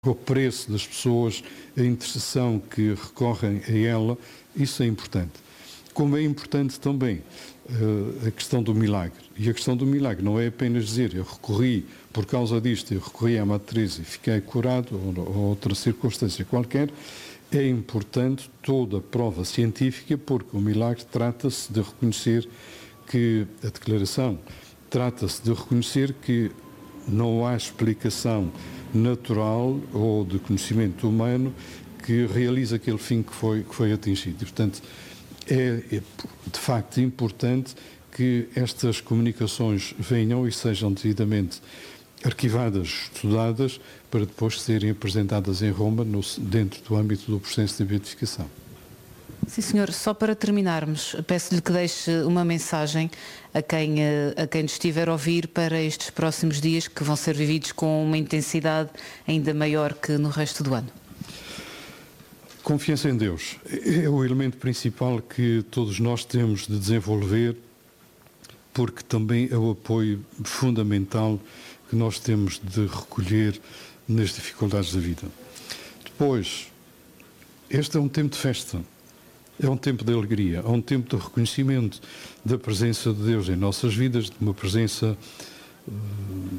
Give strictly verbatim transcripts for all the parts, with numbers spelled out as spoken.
o preço das pessoas, a intercessão que recorrem a ela, isso é importante. Como é importante também uh, a questão do milagre. E a questão do milagre não é apenas dizer eu recorri por causa disto, eu recorri à Madre Teresa e fiquei curado, ou, ou outra circunstância qualquer. É importante toda a prova científica, porque o milagre trata-se de reconhecer que a declaração trata-se de reconhecer que não há explicação natural ou de conhecimento humano que realize aquele fim que foi, que foi atingido. E, portanto, é, é de facto importante que estas comunicações venham e sejam devidamente arquivadas, estudadas, para depois serem apresentadas em Roma, no, dentro do âmbito do processo de beatificação. Sim, senhor. Só para terminarmos, peço-lhe que deixe uma mensagem a quem, a quem nos estiver a ouvir para estes próximos dias, que vão ser vividos com uma intensidade ainda maior que no resto do ano. Confiança em Deus é o elemento principal que todos nós temos de desenvolver, porque também é o apoio fundamental que nós temos de recolher nas dificuldades da vida. Depois, este é um tempo de festa. É um tempo de alegria, é um tempo de reconhecimento da presença de Deus em nossas vidas, de uma presença uh,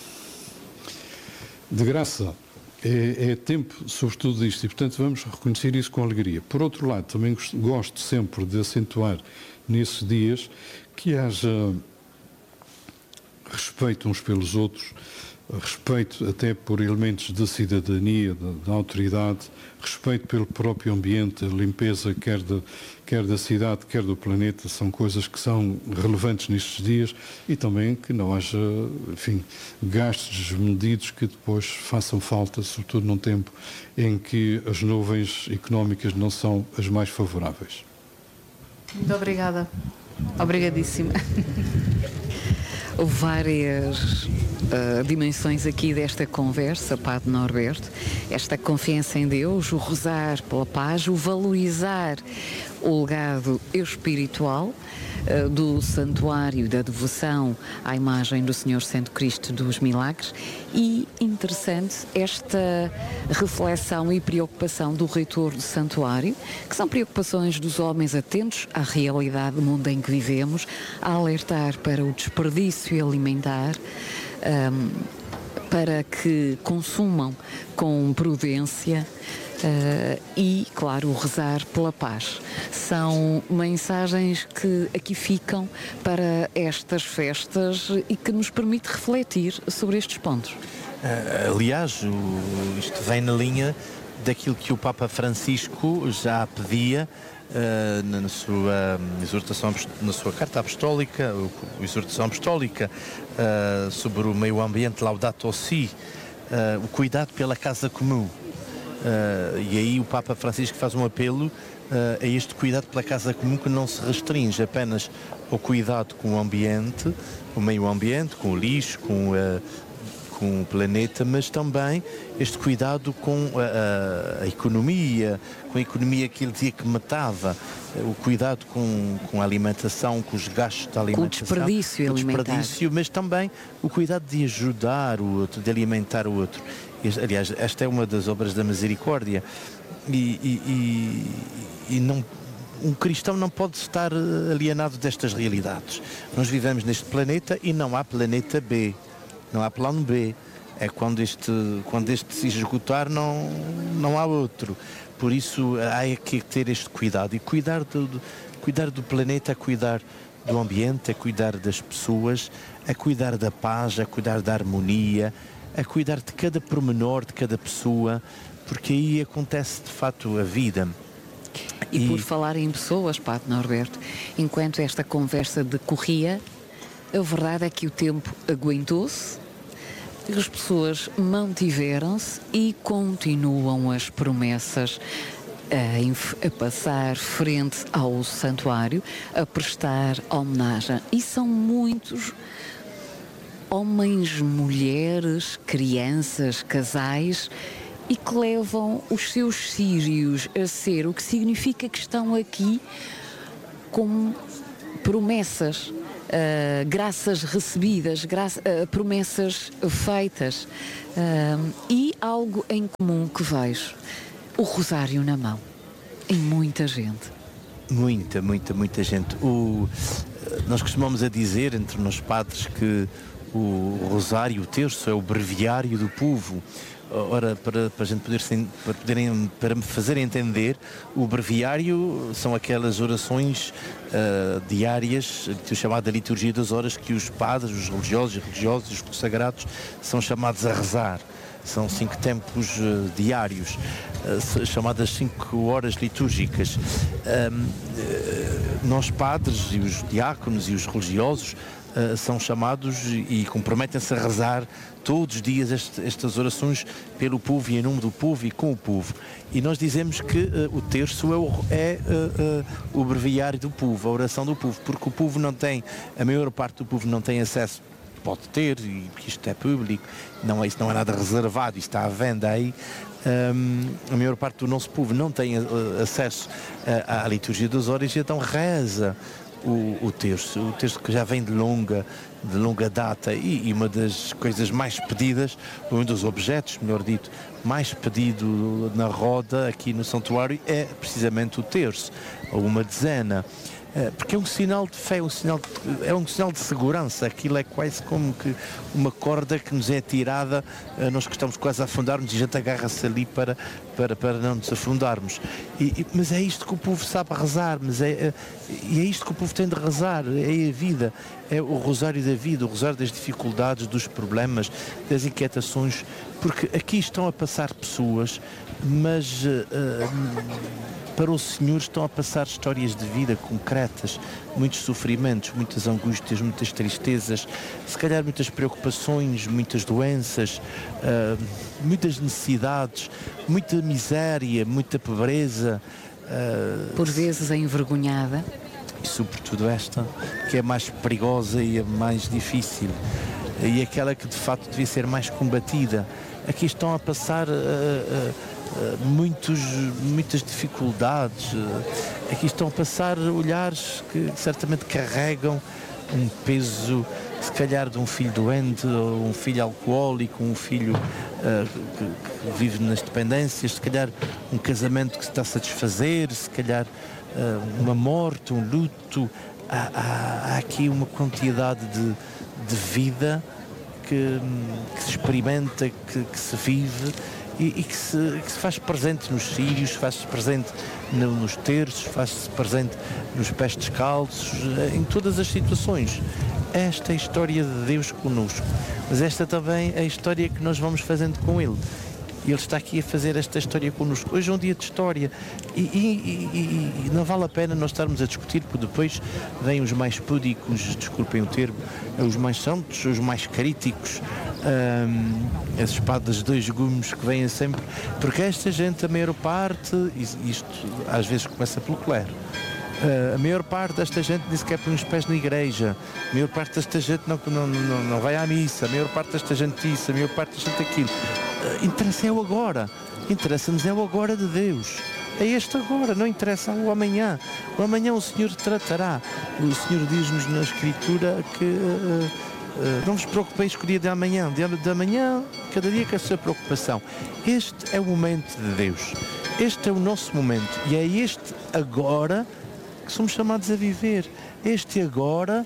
de graça. É, é tempo, sobretudo, disto, e, portanto, vamos reconhecer isso com alegria. Por outro lado, também gosto, gosto sempre de acentuar nesses dias que haja respeito uns pelos outros, respeito até por elementos da cidadania, da, da autoridade, respeito pelo próprio ambiente, a limpeza quer, de, quer da cidade, quer do planeta, são coisas que são relevantes nestes dias, e também que não haja, enfim, gastos desmedidos que depois façam falta, sobretudo num tempo em que as nuvens económicas não são as mais favoráveis. Muito obrigada. Obrigadíssima. Houve várias uh, dimensões aqui desta conversa, Padre Norberto. Esta confiança em Deus, o rezar pela paz, o valorizar o legado espiritual uh, do santuário, da devoção à imagem do Senhor Santo Cristo dos Milagres, e interessante esta reflexão e preocupação do reitor do santuário, que são preocupações dos homens atentos à realidade do mundo em que vivemos, a alertar para o desperdício alimentar, um, para que consumam com prudência, uh, e, claro, rezar pela paz. São mensagens que aqui ficam para estas festas e que nos permite refletir sobre estes pontos. Uh, aliás, o, isto vem na linha daquilo que o Papa Francisco já pedia Uh, na sua um, exortação, na sua carta apostólica, o, a exortação apostólica uh, sobre o meio ambiente, Laudato Si, uh, o cuidado pela casa comum. Uh, e aí o Papa Francisco faz um apelo uh, a este cuidado pela casa comum, que não se restringe apenas ao cuidado com o ambiente, o meio ambiente, com o lixo, com uh, com o planeta, mas também este cuidado com a, a, a economia, com a economia que ele dizia que matava, o cuidado com, com a alimentação, com os gastos da alimentação, com o desperdício alimentar, desperdício, mas também o cuidado de ajudar o outro, de alimentar o outro. Aliás, esta é uma das obras da misericórdia, e, e, e, e não... Um cristão não pode estar alienado destas realidades. Nós vivemos neste planeta e não há planeta B. Não há plano B. É quando este, quando este se esgotar, não, não há outro. Por isso há que ter este cuidado. E cuidar do, do, cuidar do planeta é cuidar do ambiente, é cuidar das pessoas, é cuidar da paz, é cuidar da harmonia, é cuidar de cada pormenor, de cada pessoa, porque aí acontece de facto a vida. E, e por falar em pessoas, Padre Norberto, enquanto esta conversa decorria, a verdade é que o tempo aguentou-se, as pessoas mantiveram-se e continuam as promessas a, a passar frente ao santuário, a prestar homenagem. E são muitos homens, mulheres, crianças, casais, e que levam os seus círios a ser, o que significa que estão aqui com promessas uh, graças recebidas, graça, uh, promessas feitas uh, e algo em comum que vejo, o rosário na mão, em muita gente. Muita, muita, muita gente. O, nós costumamos a dizer entre nós padres que o rosário, o terço, é o breviário do povo. Ora, para, para a gente poder, para, poderem, para me fazer entender, o breviário são aquelas orações uh, diárias, chamada liturgia das horas, que os padres, os religiosos e religiosos, os consagrados, são chamados a rezar. São cinco tempos uh, diários, uh, chamadas cinco horas litúrgicas. Um, uh, nós padres e os diáconos e os religiosos Uh, são chamados e, e comprometem-se a rezar todos os dias este, estas orações pelo povo e em nome do povo e com o povo. E nós dizemos que uh, o terço é, o, é uh, uh, o breviário do povo, a oração do povo, porque o povo não tem, a maior parte do povo não tem acesso, pode ter, e isto é público, não é, isso não é nada reservado, isto está à venda aí. Um, a maior parte do nosso povo não tem uh, acesso uh, à liturgia das horas e então reza O, o terço, o terço que já vem de longa, de longa data e, e uma das coisas mais pedidas, um dos objetos, melhor dito, mais pedido na roda aqui no santuário é precisamente o terço, ou uma dezena, porque é um sinal de fé, um sinal de, é um sinal de segurança. Aquilo é quase como que uma corda que nos é tirada, nós que estamos quase a afundar-nos e a gente agarra-se ali para, para, para não nos afundarmos. E, e, mas é isto que o povo sabe rezar, mas é, é, e é isto que o povo tem de rezar, é a vida, é o rosário da vida, o rosário das dificuldades, dos problemas, das inquietações, porque aqui estão a passar pessoas, mas uh, para o Senhor estão a passar histórias de vida concretas, muitos sofrimentos, muitas angústias, muitas tristezas, se calhar muitas preocupações, muitas doenças, uh, muitas necessidades, muita miséria, muita pobreza. Uh, Por vezes é envergonhada. E sobretudo esta, que é mais perigosa e a mais difícil, e aquela que de facto devia ser mais combatida. Aqui estão a passar uh, uh, uh, muitos, muitas dificuldades, uh, aqui estão a passar olhares que certamente carregam um peso, se calhar de um filho doente, ou um filho alcoólico, um filho uh, que, que vive nas dependências, se calhar um casamento que se está a satisfazer, se calhar uh, uma morte, um luto. Há, há, há aqui uma quantidade de, de vida Que, que se experimenta, que, que se vive e, e que, se, que se faz presente nos círios, faz-se presente no, nos terços, faz-se presente nos pés descalços, em todas as situações. Esta é a história de Deus connosco, mas esta também é a história que nós vamos fazendo com Ele. E Ele está aqui a fazer esta história connosco. Hoje é um dia de história e, e, e, e não vale a pena nós estarmos a discutir, porque depois vêm os mais púdicos, desculpem o termo, os mais santos, os mais críticos, hum, as espadas de dois gumes que vêm sempre, porque esta gente, a maior parte, isto às vezes começa pelo clero, Uh, a maior parte desta gente nem sequer põe os pés na igreja, a maior parte desta gente não, não, não, não vai à missa, a maior parte desta gente isso, a maior parte desta gente aquilo. Uh, interessa é o agora, interessa-nos é o agora de Deus, é este agora, não interessa o amanhã. O amanhã o Senhor tratará. O Senhor diz-nos na Escritura que uh, uh, não vos preocupeis com o dia de amanhã, dia de amanhã, cada dia com a sua preocupação. Este é o momento de Deus, este é o nosso momento e é este agora que somos chamados a viver. Este agora,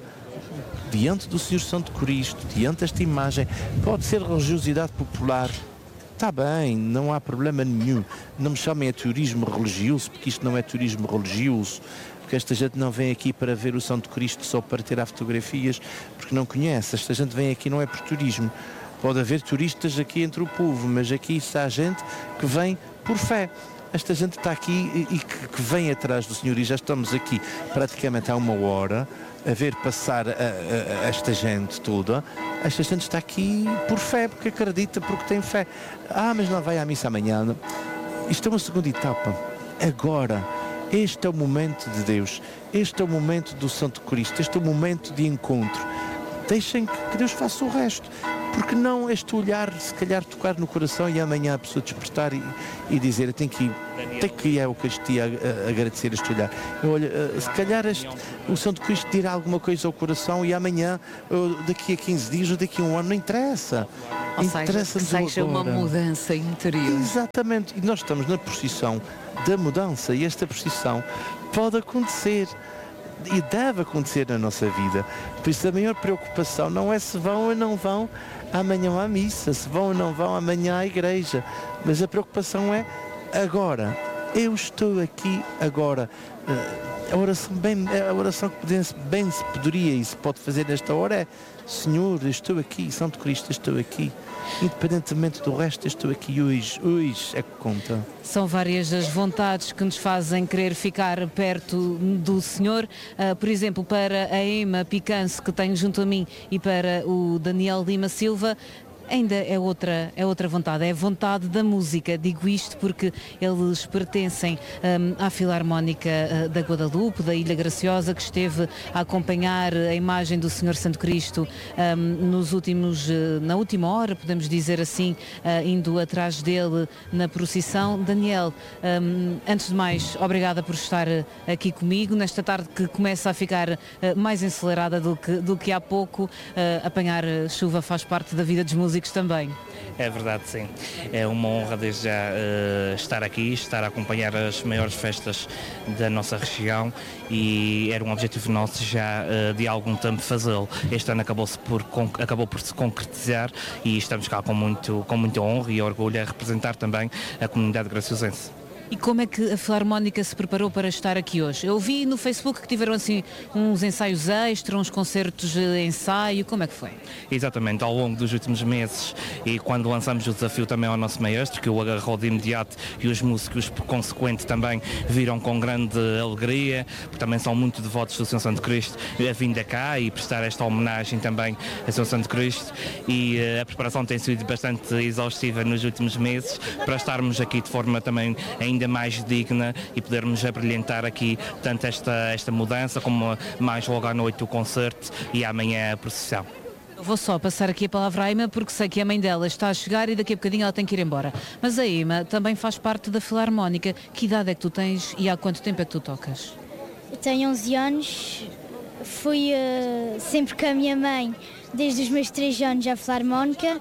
diante do Senhor Santo Cristo, diante desta imagem, pode ser religiosidade popular. Está bem, não há problema nenhum. Não me chamem a turismo religioso, porque isto não é turismo religioso. Porque esta gente não vem aqui para ver o Santo Cristo só para tirar fotografias, porque não conhece. Esta gente vem aqui não é por turismo. Pode haver turistas aqui entre o povo, mas aqui está a gente que vem por fé. Esta gente está aqui e que, que vem atrás do Senhor, e já estamos aqui praticamente há uma hora a ver passar a, a, a esta gente toda. Esta gente está aqui por fé, porque acredita, porque tem fé. Ah, mas não vai à missa amanhã. Isto é uma segunda etapa. Agora, este é o momento de Deus, este é o momento do Santo Cristo, este é o momento de encontro. Deixem que Deus faça o resto. Porque não este olhar, se calhar tocar no coração e amanhã a pessoa despertar e, e dizer, eu tenho que ir, tenho que ir à Eucaristia a, a agradecer este olhar. Eu, olha, se calhar este, o Santo Cristo dirá alguma coisa ao coração e amanhã, ou daqui a quinze dias ou daqui a um ano, não interessa. Ou seja, que seja uma mudança interior. Exatamente. E nós estamos na procissão da mudança e esta procissão pode acontecer. E deve acontecer na nossa vida. Por isso a maior preocupação não é se vão ou não vão amanhã à missa, se vão ou não vão amanhã à igreja, mas a preocupação é agora. Eu estou aqui agora. A oração, bem, a oração que bem se poderia e se pode fazer nesta hora é: Senhor, eu estou aqui, Santo Cristo, eu estou aqui. Independentemente do resto, eu estou aqui hoje, hoje é que conta. São várias as vontades que nos fazem querer ficar perto do Senhor. Uh, por exemplo, para a Ema Picance, que tenho junto a mim, e para o Daniel Lima Silva, ainda é outra, é outra vontade, é a vontade da música. Digo isto porque eles pertencem um, à Filarmónica uh, da Guadalupe, da Ilha Graciosa, que esteve a acompanhar a imagem do Senhor Santo Cristo um, nos últimos, uh, na última hora, podemos dizer assim, uh, indo atrás dele na procissão. Daniel, um, antes de mais, obrigada por estar aqui comigo, nesta tarde que começa a ficar uh, mais ensolarada do que, do que há pouco. Uh, apanhar chuva faz parte da vida dos músicos também. É verdade, sim. É uma honra desde já uh, estar aqui, estar a acompanhar as maiores festas da nossa região, e era um objetivo nosso já uh, de algum tempo fazê-lo. Este ano acabou-se por, acabou por se concretizar e estamos cá com, muito, com muita honra e orgulho a representar também a comunidade graciosense. E como é que a Filarmónica se preparou para estar aqui hoje? Eu vi no Facebook que tiveram assim uns ensaios extra, uns concertos de ensaio, como é que foi? Exatamente, ao longo dos últimos meses, e quando lançamos o desafio também ao nosso maestro, que o agarrou de imediato, e os músicos por consequente também viram com grande alegria, porque também são muito devotos do Senhor Santo Cristo, a vinda cá e prestar esta homenagem também a Senhor Santo Cristo, e uh, a preparação tem sido bastante exaustiva nos últimos meses, para estarmos aqui de forma também ainda ainda mais digna e podermos abrilhantar aqui tanto esta, esta mudança como mais logo à noite o concerto e amanhã a procissão. Eu vou só passar aqui a palavra à Ema porque sei que a mãe dela está a chegar e daqui a bocadinho ela tem que ir embora. Mas a Ema também faz parte da Filarmónica. Que idade é que tu tens e há quanto tempo é que tu tocas? Eu tenho onze anos, fui uh, sempre com a minha mãe desde os meus três anos à Filarmónica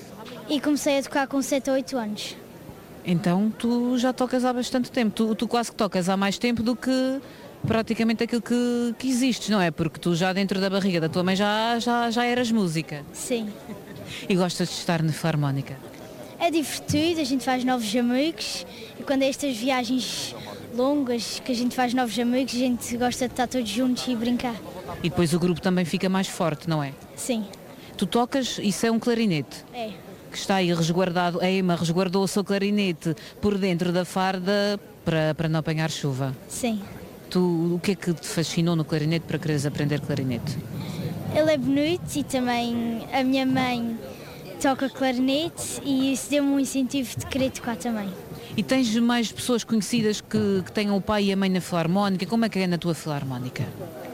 e comecei a tocar com sete ou oito anos. Então tu já tocas há bastante tempo, tu, tu quase que tocas há mais tempo do que praticamente aquilo que, que existes, não é? Porque tu já dentro da barriga da tua mãe já, já, já eras música. Sim. E gostas de estar na Filarmónica? É divertido, a gente faz novos amigos e quando é estas viagens longas que a gente faz novos amigos, a gente gosta de estar todos juntos e brincar. E depois o grupo também fica mais forte, não é? Sim. Tu tocas, isso é um clarinete? É. Que está aí resguardado, a Ema resguardou o seu clarinete por dentro da farda para, para não apanhar chuva. Sim. Tu, o que é que te fascinou no clarinete para quereres aprender clarinete? Ele é bonito e também a minha mãe toca clarinete e isso deu-me um incentivo de querer tocar também. E tens mais pessoas conhecidas que, que tenham o pai e a mãe na Filarmónica? Como é que é na tua Filarmónica?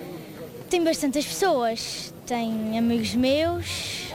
Tem bastantes pessoas, tem amigos meus,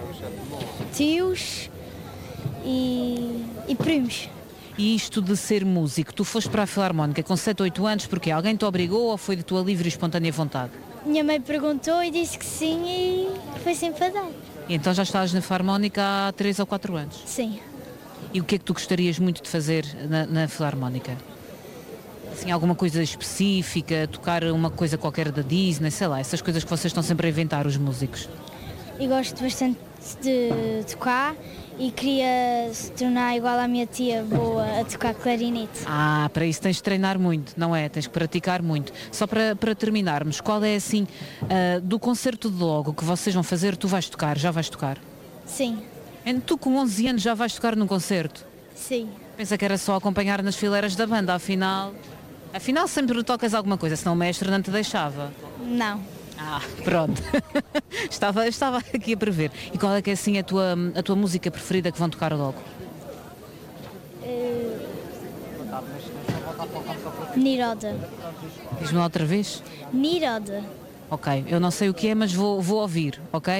tios e, e primos. E isto de ser músico, tu foste para a Filarmónica com sete ou oito anos porque alguém te obrigou ou foi de tua livre e espontânea vontade? Minha mãe perguntou e disse que sim e foi sempre a dar. E então já estás na Filarmónica há três ou quatro anos? Sim. E o que é que tu gostarias muito de fazer na, na Filarmónica? Assim, alguma coisa específica, tocar uma coisa qualquer da Disney, sei lá, essas coisas que vocês estão sempre a inventar, os músicos. Eu gosto bastante de tocar e queria se tornar igual à minha tia boa a tocar clarinete. Ah, para isso tens de treinar muito, não é? Tens que praticar muito. Só para, para terminarmos, qual é assim, uh, do concerto de logo que vocês vão fazer, tu vais tocar, já vais tocar? Sim. E tu com onze anos já vais tocar num concerto? Sim. Pensa que era só acompanhar nas fileiras da banda, afinal... Afinal sempre tocas alguma coisa, senão o mestre não te deixava. Não. Ah, pronto. estava, estava aqui a prever. E qual é que é assim a tua, a tua música preferida que vão tocar logo? Uh... Niroda. Diz-me lá outra vez? Niroda. Ok, eu não sei o que é, mas vou, vou ouvir, ok?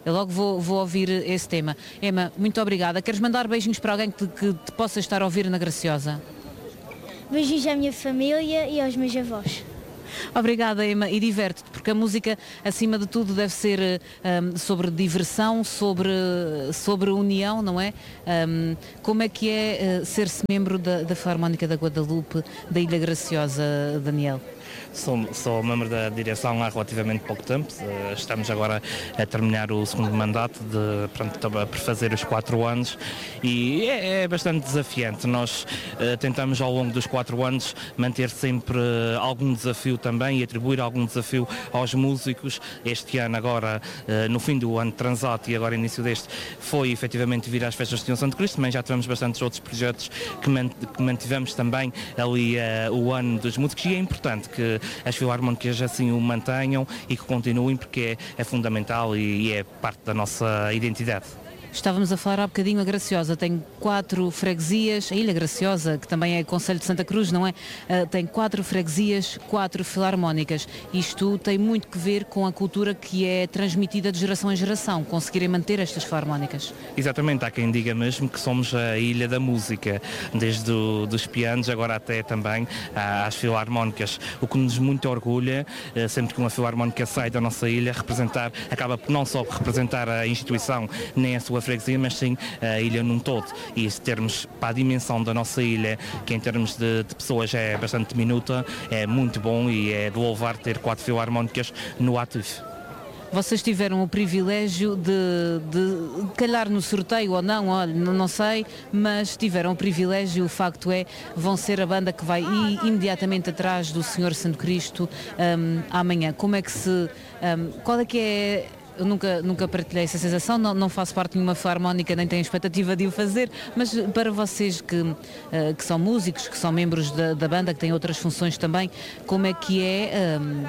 Eu logo vou, vou ouvir esse tema. Emma, muito obrigada. Queres mandar beijinhos para alguém que, que te possa estar a ouvir na Graciosa? Beijinhos à minha família e aos meus avós. Obrigada, Emma, e diverte-te, porque a música, acima de tudo, deve ser um, sobre diversão, sobre, sobre união, não é? Um, como é que é uh, ser-se membro da, da Filarmónica da Guadalupe, da Ilha Graciosa, Daniel? Sou, sou membro da direção há relativamente pouco tempo. Estamos agora a terminar o segundo mandato, de, pronto, por fazer os quatro anos, e é, é bastante desafiante. Nós uh, tentamos ao longo dos quatro anos manter sempre uh, algum desafio também e atribuir algum desafio aos músicos. Este ano agora, uh, no fim do ano transato e agora início deste, foi efetivamente vir às festas de Senhor Santo Cristo, mas já tivemos bastantes outros projetos que, mant que mantivemos também ali uh, o ano dos músicos, e é importante que as filarmónicas assim o mantenham e que continuem, porque é, é fundamental e, e é parte da nossa identidade. Estávamos a falar há bocadinho, a Graciosa tem quatro freguesias, a Ilha Graciosa, que também é Concelho de Santa Cruz, não é? Uh, tem quatro freguesias, quatro filarmónicas. Isto tem muito que ver com a cultura que é transmitida de geração em geração, conseguirem manter estas filarmónicas. Exatamente, há quem diga mesmo que somos a Ilha da Música, desde o, dos pianos agora até também às filarmónicas, o que nos muito orgulha, uh, sempre que uma filarmónica sai da nossa ilha, representar, acaba por não só representar a instituição, nem a sua freguesia, mas sim a ilha num todo, e se termos para a dimensão da nossa ilha, que em termos de, de pessoas é bastante diminuta, é muito bom e é de louvar ter quatro filarmónicas no ativo. Vocês tiveram o privilégio de, de calhar no sorteio ou não, olha, não sei, mas tiveram o privilégio, o facto é, vão ser a banda que vai ir imediatamente atrás do Senhor Santo Cristo um, amanhã. Como é que se... Um, qual é que é... Eu nunca, nunca partilhei essa sensação, não, não faço parte de nenhuma filarmónica, nem tenho expectativa de o fazer, mas para vocês que, uh, que são músicos, que são membros da, da banda, que têm outras funções também, como é que é um,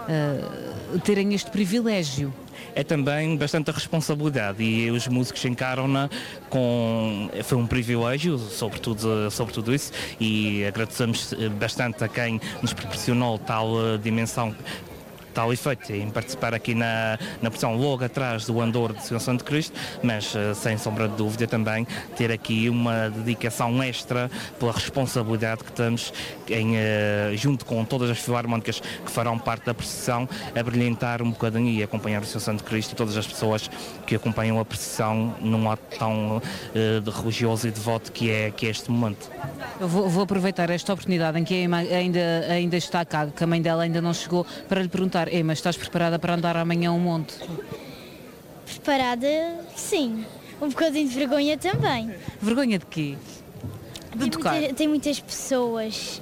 uh, terem este privilégio? É também bastante a responsabilidade, e os músicos encaram-na com... Foi um privilégio, sobretudo, sobretudo isso, e agradecemos bastante a quem nos proporcionou tal dimensão, tal efeito, em participar aqui na, na porção logo atrás do andor de Senhor Santo Cristo, mas uh, sem sombra de dúvida também ter aqui uma dedicação extra pela responsabilidade que temos em, uh, junto com todas as filarmónicas que farão parte da procissão, a brilhantar um bocadinho e acompanhar o Senhor Santo Cristo e todas as pessoas que acompanham a procissão num ato tão uh, de religioso e devoto que é, que é este momento. Eu vou, vou aproveitar esta oportunidade em que a Emma ainda, ainda está cá, que a mãe dela ainda não chegou, para lhe perguntar: Emma, estás preparada para andar amanhã um monte? Preparada, sim. Um bocadinho de vergonha também. Vergonha de quê? De tem, tocar? muita, tem muitas pessoas.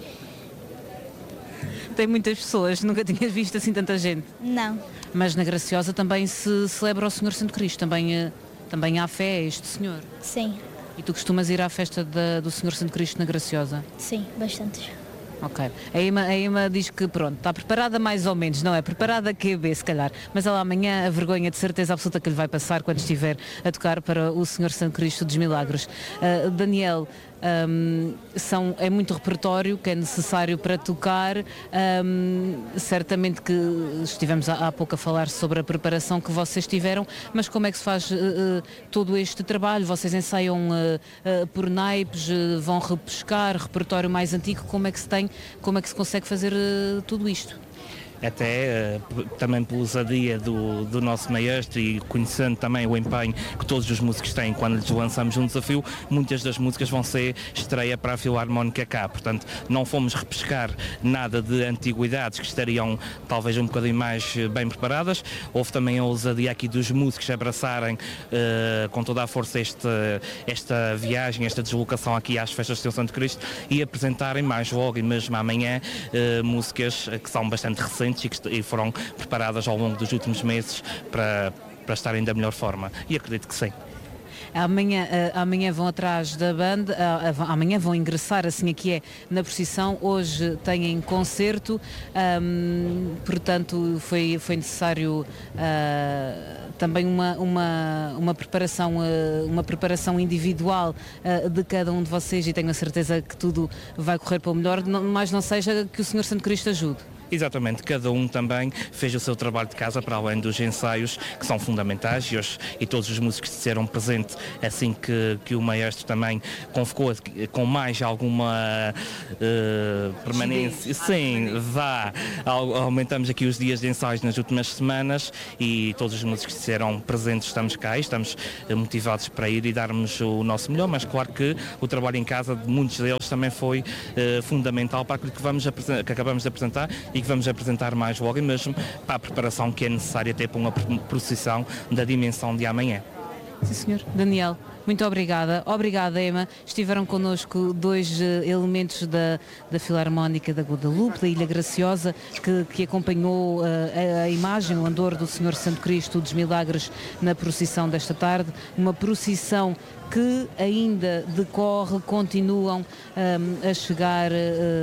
Tem muitas pessoas, nunca tinhas visto assim tanta gente. Não. Mas na Graciosa também se celebra o Senhor Santo Cristo, também, também há fé a este Senhor. Sim. E tu costumas ir à festa da, do Senhor Santo Cristo na Graciosa? Sim, bastantes. Ok. A Emma, a Emma diz que pronto, está preparada mais ou menos, não é? Preparada Q B, se calhar. Mas ela amanhã, a vergonha de certeza absoluta que lhe vai passar quando estiver a tocar para o Senhor Santo Cristo dos Milagres. Uh, Daniel, um, são, é muito repertório que é necessário para tocar. Um, certamente que estivemos há, há pouco a falar sobre a preparação que vocês tiveram, mas como é que se faz uh, uh, todo este trabalho? Vocês ensaiam uh, uh, por naipes, uh, vão repescar repertório mais antigo, como é que se tem, como é que se consegue fazer uh, tudo isto? Até uh, também pela ousadia do, do nosso maestro e conhecendo também o empenho que todos os músicos têm quando lhes lançamos um desafio, muitas das músicas vão ser estreia para a Filarmónica cá, portanto não fomos repescar nada de antiguidades que estariam talvez um bocadinho mais bem preparadas. Houve também a ousadia aqui dos músicos abraçarem uh, com toda a força este, esta viagem, esta deslocação aqui às festas de Senhor Santo Cristo e apresentarem mais logo e mesmo amanhã uh, músicas que são bastante recentes e foram preparadas ao longo dos últimos meses para, para estarem da melhor forma, e acredito que sim. Amanhã, uh, amanhã vão atrás da banda, uh, amanhã vão ingressar, assim aqui é, na procissão. Hoje têm concerto, um, portanto foi, foi necessário uh, também uma, uma, uma, preparação, uh, uma preparação individual uh, de cada um de vocês, e tenho a certeza que tudo vai correr para o melhor, não, mas não seja que o Senhor Santo Cristo ajude. Exatamente, cada um também fez o seu trabalho de casa para além dos ensaios, que são fundamentais, e, os, e todos os músicos disseram presente assim que, que o maestro também convocou com mais alguma uh, permanência. Sim, vá, aumentamos aqui os dias de ensaios nas últimas semanas e todos os músicos disseram presentes, estamos cá, estamos motivados para ir e darmos o nosso melhor, mas claro que o trabalho em casa de muitos deles também foi uh, fundamental para aquilo que, vamos que acabamos de apresentar e que vamos apresentar mais logo, e mesmo para a preparação que é necessária até para uma procissão da dimensão de amanhã. Sim, senhor. Daniel, muito obrigada. Obrigada, Emma. Estiveram connosco dois uh, elementos da, da Filarmónica da Guadalupe, da Ilha Graciosa, que, que acompanhou uh, a, a imagem, o andor do Senhor Santo Cristo dos Milagres na procissão desta tarde. Uma procissão que ainda decorre, continuam um, a chegar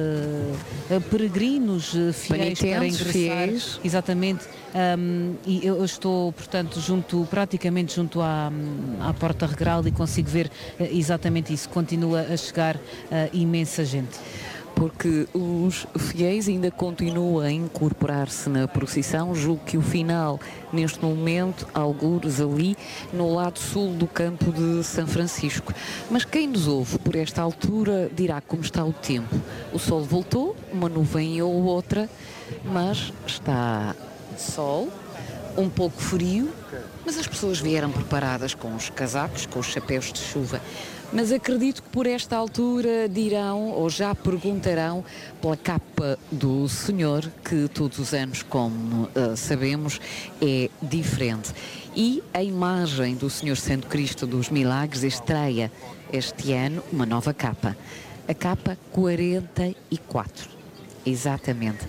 uh, a peregrinos uh, fiéis para ingressar. Fiéis. Exatamente. Um, e eu estou, portanto, junto, praticamente junto à, à Porta Regral e consigo ver uh, exatamente isso. Continua a chegar uh, imensa gente. Porque os fiéis ainda continuam a incorporar-se na procissão. Julgo que o final, neste momento, algures ali no lado sul do campo de São Francisco. Mas quem nos ouve por esta altura dirá como está o tempo. O sol voltou, uma nuvem ou outra, mas está sol, um pouco frio, mas as pessoas vieram preparadas com os casacos, com os chapéus de chuva. Mas acredito que por esta altura dirão ou já perguntarão pela capa do Senhor, que todos os anos, como uh, sabemos, é diferente. E a imagem do Senhor Santo Cristo dos Milagres estreia este ano uma nova capa. A capa quarenta e quatro. Exatamente.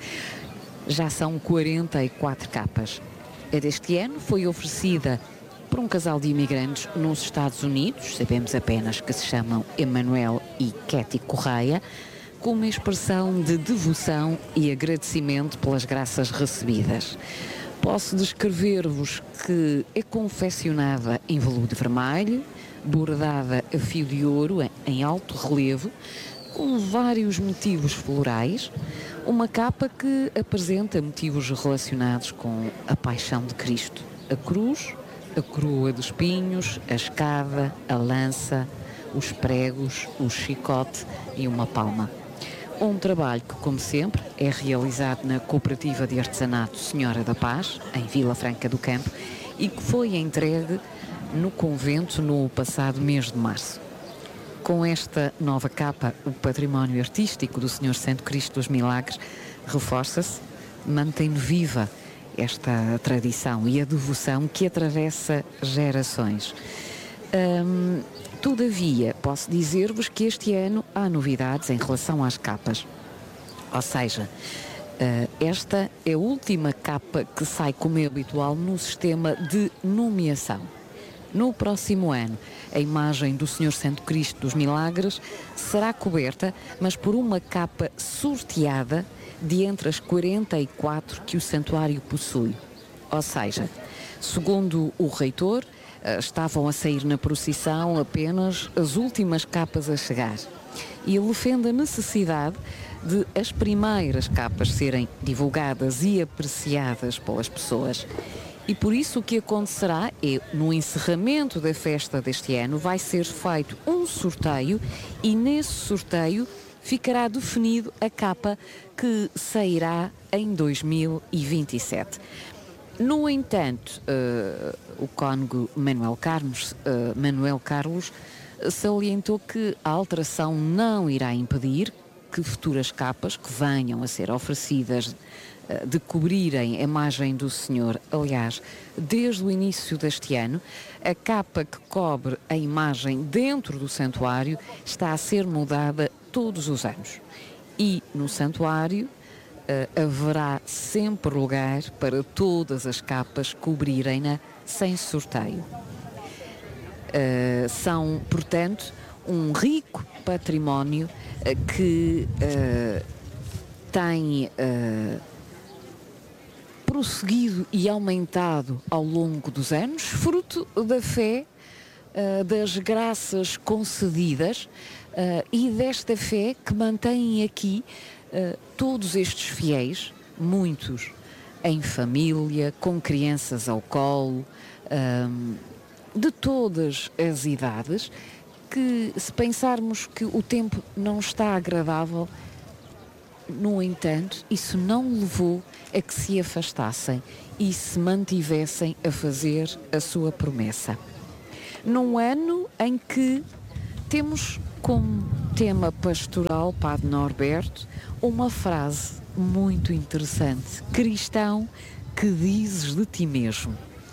Já são quarenta e quatro capas. A deste ano foi oferecida por um casal de imigrantes nos Estados Unidos, sabemos apenas que se chamam Emanuel e Katy Correia, com uma expressão de devoção e agradecimento pelas graças recebidas. Posso descrever-vos que é confeccionada em veludo vermelho, bordada a fio de ouro em alto relevo, com vários motivos florais, uma capa que apresenta motivos relacionados com a paixão de Cristo, a cruz, a coroa de espinhos, a escada, a lança, os pregos, o chicote e uma palma. Um trabalho que, como sempre, é realizado na Cooperativa de Artesanato Senhora da Paz, em Vila Franca do Campo, e que foi entregue no convento no passado mês de março. Com esta nova capa, o património artístico do Senhor Santo Cristo dos Milagres reforça-se, mantém viva esta tradição e a devoção que atravessa gerações. Hum, todavia, posso dizer-vos que este ano há novidades em relação às capas. Ou seja, uh, esta é a última capa que sai, como é habitual, no sistema de nomeação. No próximo ano, a imagem do Senhor Santo Cristo dos Milagres será coberta, mas por uma capa sorteada de entre as quarenta e quatro que o santuário possui. Ou seja, segundo o reitor, estavam a sair na procissão apenas as últimas capas a chegar. E ele defende a necessidade de as primeiras capas serem divulgadas e apreciadas pelas pessoas. E por isso o que acontecerá é, no encerramento da festa deste ano, vai ser feito um sorteio e nesse sorteio ficará definido a capa que sairá em dois mil e vinte e sete. No entanto, uh, o cônego Manuel Carlos, uh, Manuel Carlos salientou que a alteração não irá impedir que futuras capas que venham a ser oferecidas uh, de cobrirem a imagem do Senhor. Aliás, desde o início deste ano, a capa que cobre a imagem dentro do santuário está a ser mudada todos os anos. E no santuário uh, haverá sempre lugar para todas as capas cobrirem-na sem sorteio. Uh, são, portanto, um rico património uh, que uh, tem uh, prosseguido e aumentado ao longo dos anos, fruto da fé, uh, das graças concedidas uh, e desta fé que mantém aqui uh, todos estes fiéis muitos em família, com crianças ao colo, hum, de todas as idades, que se pensarmos que o tempo não está agradável, no entanto, isso não levou a que se afastassem e se mantivessem a fazer a sua promessa. Num ano em que temos como tema pastoral, Padre Norberto, uma frase muito interessante: cristão, que dizes de ti mesmo?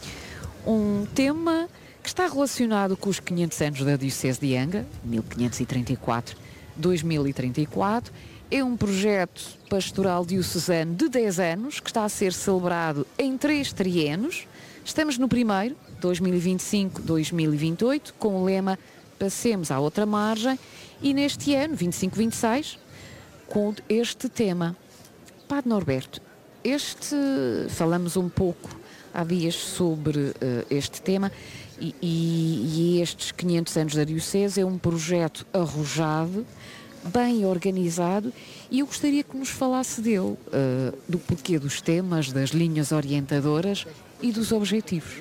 Um tema que está relacionado com os quinhentos anos da Diocese de Angra, mil quinhentos e trinta e quatro a dois mil e trinta e quatro. É um projeto pastoral diocesano de dez anos, que está a ser celebrado em três triênios. Estamos no primeiro, dois mil e vinte e cinco a dois mil e vinte e oito, com o lema Passemos à outra margem, e neste ano, vinte e cinco a vinte e seis, com este tema. Padre Norberto, este, falamos um pouco há dias sobre uh, este tema, e, e, e estes quinhentos anos da Diocese é um projeto arrojado, bem organizado, e eu gostaria que nos falasse dele, uh, do porquê dos temas, das linhas orientadoras e dos objetivos.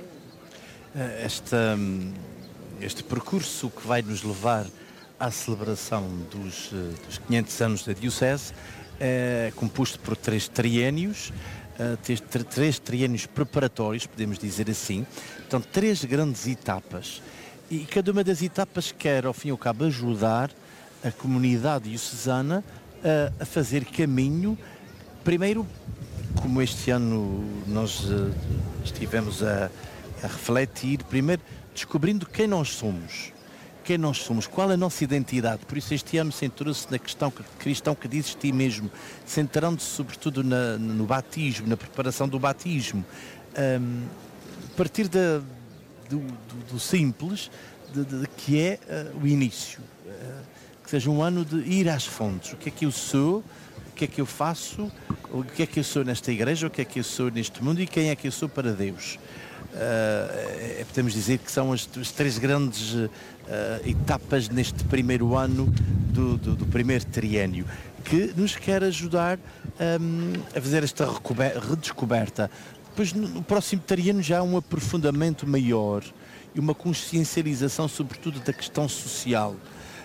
Esta, este percurso que vai nos levar à celebração dos, dos quinhentos anos da Diocese é composto por três triênios, uh, três triênios preparatórios, podemos dizer assim. Então, três grandes etapas. E cada uma das etapas quer, ao fim e ao cabo, ajudar a comunidade diocesana a, a fazer caminho. Primeiro, como este ano nós uh, estivemos a, a refletir, primeiro descobrindo quem nós somos, quem nós somos, qual a nossa identidade. Por isso este ano centrou-se na questão que, cristão que dizes ti mesmo, centrando-se sobretudo na, no batismo, na preparação do batismo, um, a partir da, do, do, do simples, de, de, que é uh, o início. Uh, que seja um ano de ir às fontes. O que é que eu sou, o que é que eu faço, o que é que eu sou nesta igreja, o que é que eu sou neste mundo e quem é que eu sou para Deus. Uh, é, podemos dizer que são as, as três grandes uh, etapas neste primeiro ano do, do, do primeiro triênio, que nos quer ajudar um, a fazer esta redescoberta. Depois, no, no próximo triênio, já há um aprofundamento maior e uma consciencialização, sobretudo, da questão social.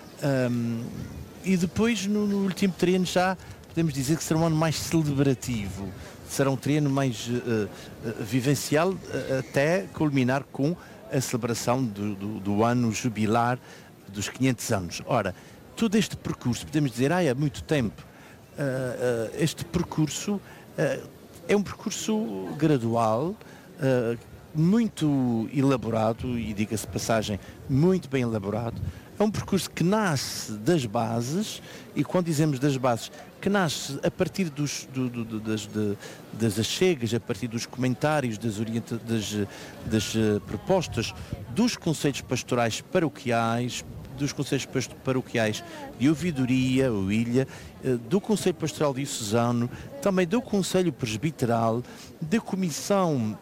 Um, e depois, no, no último triênio, já podemos dizer que será um ano mais celebrativo, será um triênio mais uh, uh, vivencial, uh, até culminar com a celebração do, do, do ano jubilar dos quinhentos anos. Ora, todo este percurso, podemos dizer, ah, é muito tempo. Uh, uh, este percurso uh, é um percurso gradual, uh, muito elaborado, e diga-se de passagem, muito bem elaborado. É um percurso que nasce das bases, e quando dizemos das bases, que nasce a partir dos, do, do, das, de, das achegas, a partir dos comentários, das, orienta, das, das uh, propostas dos conselhos pastorais paroquiais, dos conselhos paroquiais de ouvidoria, ou ilha, uh, do Conselho Pastoral Diocesano, também do Conselho Presbiteral, da Comissão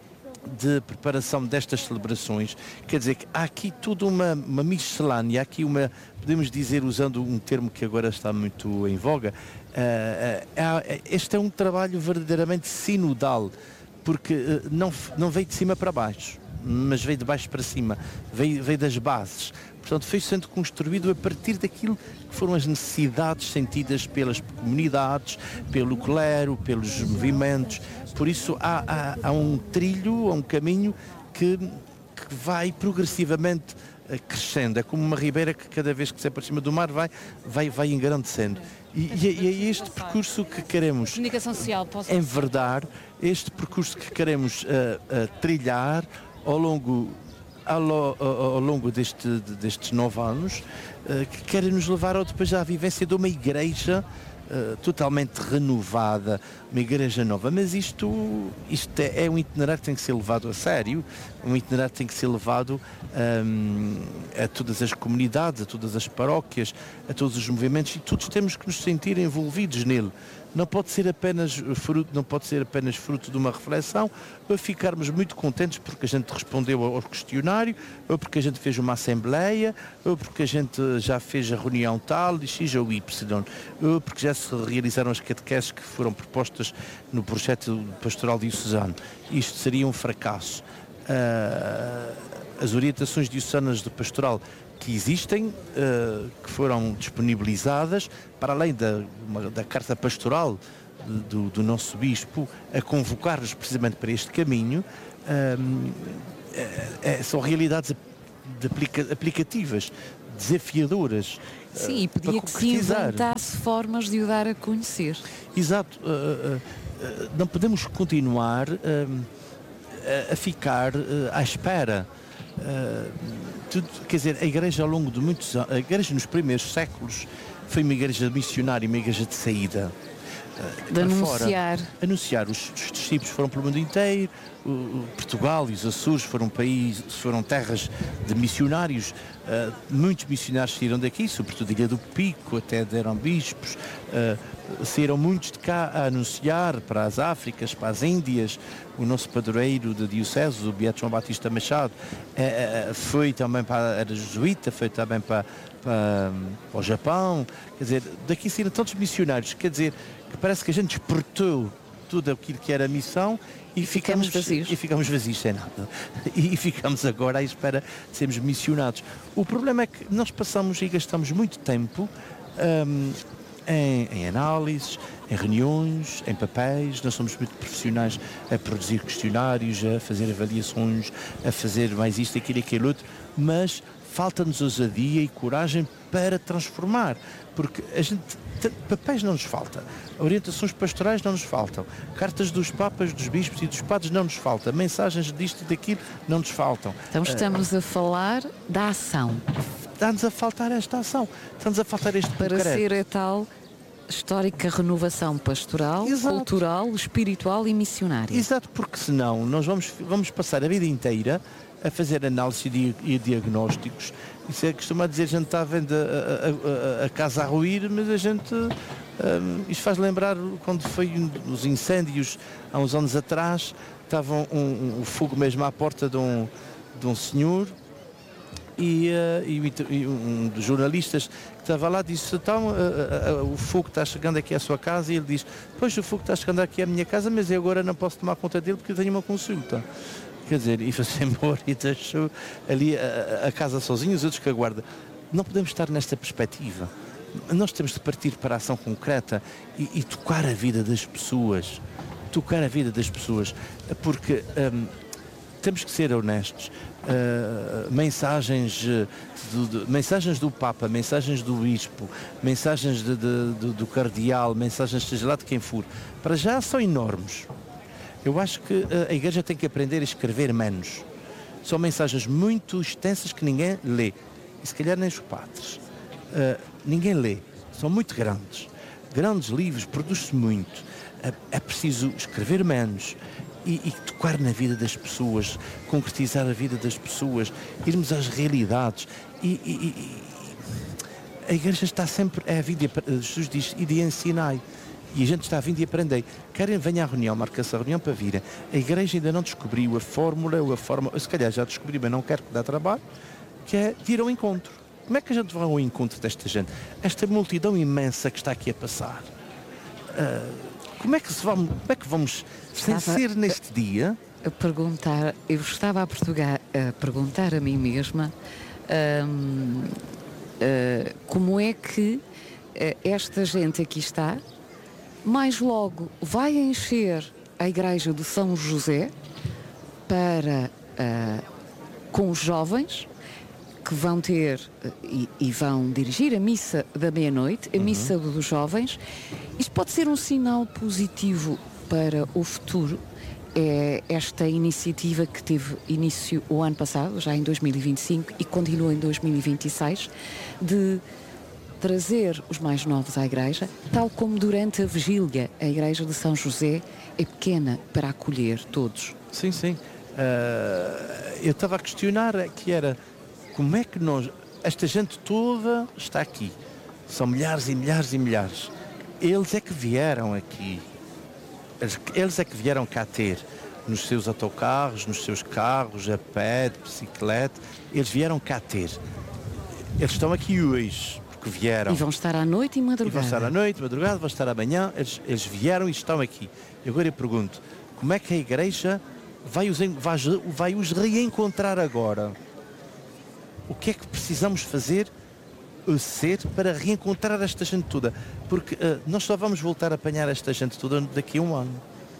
de preparação destas celebrações. Quer dizer que há aqui toda uma, uma miscelânea, há aqui uma, podemos dizer, usando um termo que agora está muito em voga, uh, uh, este é um trabalho verdadeiramente sinodal, porque uh, não, não veio de cima para baixo, mas veio de baixo para cima, veio, veio das bases. Portanto, foi sendo construído a partir daquilo que foram as necessidades sentidas pelas comunidades, pelo clero, pelos movimentos. Por isso há, há, há um trilho, há um caminho que, que vai progressivamente crescendo. É como uma ribeira que cada vez que se aproxima do mar vai, vai, vai engrandecendo. E, e, e é este percurso que queremos Comunicação social, posso enverdar, este percurso que queremos uh, uh, trilhar ao longo Ao, ao longo deste, destes nove anos, uh, que querem nos levar ao, depois à vivência de uma igreja uh, totalmente renovada, uma igreja nova. Mas isto, isto é, é um itinerário que tem que ser levado a sério, um itinerário que tem que ser levado um, a todas as comunidades, a todas as paróquias, a todos os movimentos, e todos temos que nos sentir envolvidos nele. Não pode ser apenas fruto, não pode ser apenas fruto de uma reflexão, ou ficarmos muito contentes porque a gente respondeu ao questionário, ou porque a gente fez uma assembleia, ou porque a gente já fez a reunião tal, X ou Y, ou porque já se realizaram as catequeses que foram propostas no projeto pastoral diocesano. Isto seria um fracasso. Uh, as orientações diocesanas de pastoral que existem, uh, que foram disponibilizadas, para além da, uma, da carta pastoral do, do nosso bispo, a convocar-nos precisamente para este caminho, uh, é, são realidades de aplica, aplicativas, desafiadoras. Sim, e pedia que se inventasse formas de o dar a conhecer. Exato. Uh, uh, uh, não podemos continuar uh, a ficar uh, à espera. Uh, tudo, quer dizer, a Igreja ao longo de muitos anos, a Igreja nos primeiros séculos foi uma igreja missionária, uma igreja de saída. Uh, de anunciar. Fora, anunciar. Os, os discípulos foram pelo mundo inteiro. O, o Portugal e os Açores foram, país, foram terras de missionários. Uh, muitos missionários saíram daqui, sobretudo Ilha do Pico, até deram bispos. Uh, saíram muitos de cá a anunciar para as Áfricas, para as Índias. O nosso padroeiro de diocese, o Beato João Batista Machado, uh, uh, foi também para, era jesuíta, foi também para, para, para o Japão. Quer dizer, daqui saíram tantos missionários, quer dizer, que parece que a gente despertou tudo aquilo que era a missão e ficamos, ficamos vazios. E ficamos vazios sem nada. E ficamos agora à espera de sermos missionados. O problema é que nós passamos e gastamos muito tempo um, em, em análises, em reuniões, em papéis. Nós somos muito profissionais a produzir questionários, a fazer avaliações, a fazer mais isto, aquilo e aquilo outro, mas falta-nos ousadia e coragem para transformar, porque a gente, papéis não nos falta, orientações pastorais não nos faltam, cartas dos papas, dos bispos e dos padres não nos faltam, mensagens disto e daquilo não nos faltam. Então estamos uh, a falar da ação. Está-nos a faltar esta ação, está-nos a faltar este para concreto. Ser a tal histórica renovação pastoral, Exato. Cultural, espiritual e missionária. Exato, porque senão nós vamos, vamos passar a vida inteira a fazer análise e diagnósticos. Isso é costuma dizer, a gente está vendo a, a, a, a casa a ruir, mas a gente... Um, isto faz lembrar quando foi um, os incêndios há uns anos atrás, estava um, um, um fogo mesmo à porta de um, de um senhor e, uh, e, e um dos jornalistas que estava lá disse, então uh, uh, uh, o fogo está chegando aqui à sua casa, e ele diz, pois o fogo está chegando aqui à minha casa, mas eu agora não posso tomar conta dele porque eu tenho uma consulta. Quer dizer, e foi-se embora e deixou ali a, a casa sozinho, os outros que aguardam. Não podemos estar nesta perspectiva. Nós temos de partir para a ação concreta e, e tocar a vida das pessoas. Tocar a vida das pessoas. Porque um, temos que ser honestos. Uh, mensagens, do, do, mensagens do Papa, mensagens do Bispo, mensagens de, de, do, do Cardeal, mensagens seja lá de quem for, para já são enormes. Eu acho que a Igreja tem que aprender a escrever menos. São mensagens muito extensas que ninguém lê. E se calhar nem os padres. Uh, ninguém lê. São muito grandes. Grandes livros, produz-se muito. Uh, é preciso escrever menos e, e tocar na vida das pessoas, concretizar a vida das pessoas, irmos às realidades. E, e, e a Igreja está sempre... É a vida, Jesus diz, e de ensinai. E a gente está vindo e aprender. Querem, venham à reunião, marca-se a reunião para vir. A Igreja ainda não descobriu a fórmula ou a forma, se calhar já descobriu, mas não quer que dá trabalho, que é de ir ao encontro. Como é que a gente vai ao encontro desta gente? Esta multidão imensa que está aqui a passar. Uh, como é que se vamos, como é que vamos, sem ser neste dia... A perguntar, eu estava a, Portugal, a perguntar a mim mesma um, uh, como é que uh, esta gente aqui está, mais logo vai encher a igreja de São José para, uh, com os jovens que vão ter uh, e, e vão dirigir a missa da meia-noite, a uhum. missa dos jovens. Isto pode ser um sinal positivo para o futuro. É esta iniciativa que teve início o ano passado, já em dois mil e vinte e cinco, e continua em dois mil e vinte e seis, de trazer os mais novos à igreja, tal como durante a vigília a igreja de São José é pequena para acolher todos. Sim, sim. Uh, eu estava a questionar que era como é que nós, esta gente toda está aqui, são milhares e milhares e milhares, eles é que vieram aqui, eles, eles é que vieram cá ter, nos seus autocarros, nos seus carros, a pé, de bicicleta, eles vieram cá ter, eles estão aqui hoje. que vieram. E vão estar à noite e madrugada. E vão estar à noite, madrugada, vão estar amanhã. Eles, eles vieram e estão aqui. E agora eu pergunto, como é que a Igreja vai os, vai, vai os reencontrar agora? O que é que precisamos fazer, ser, para reencontrar esta gente toda? Porque uh, nós só vamos voltar a apanhar esta gente toda daqui a um ano.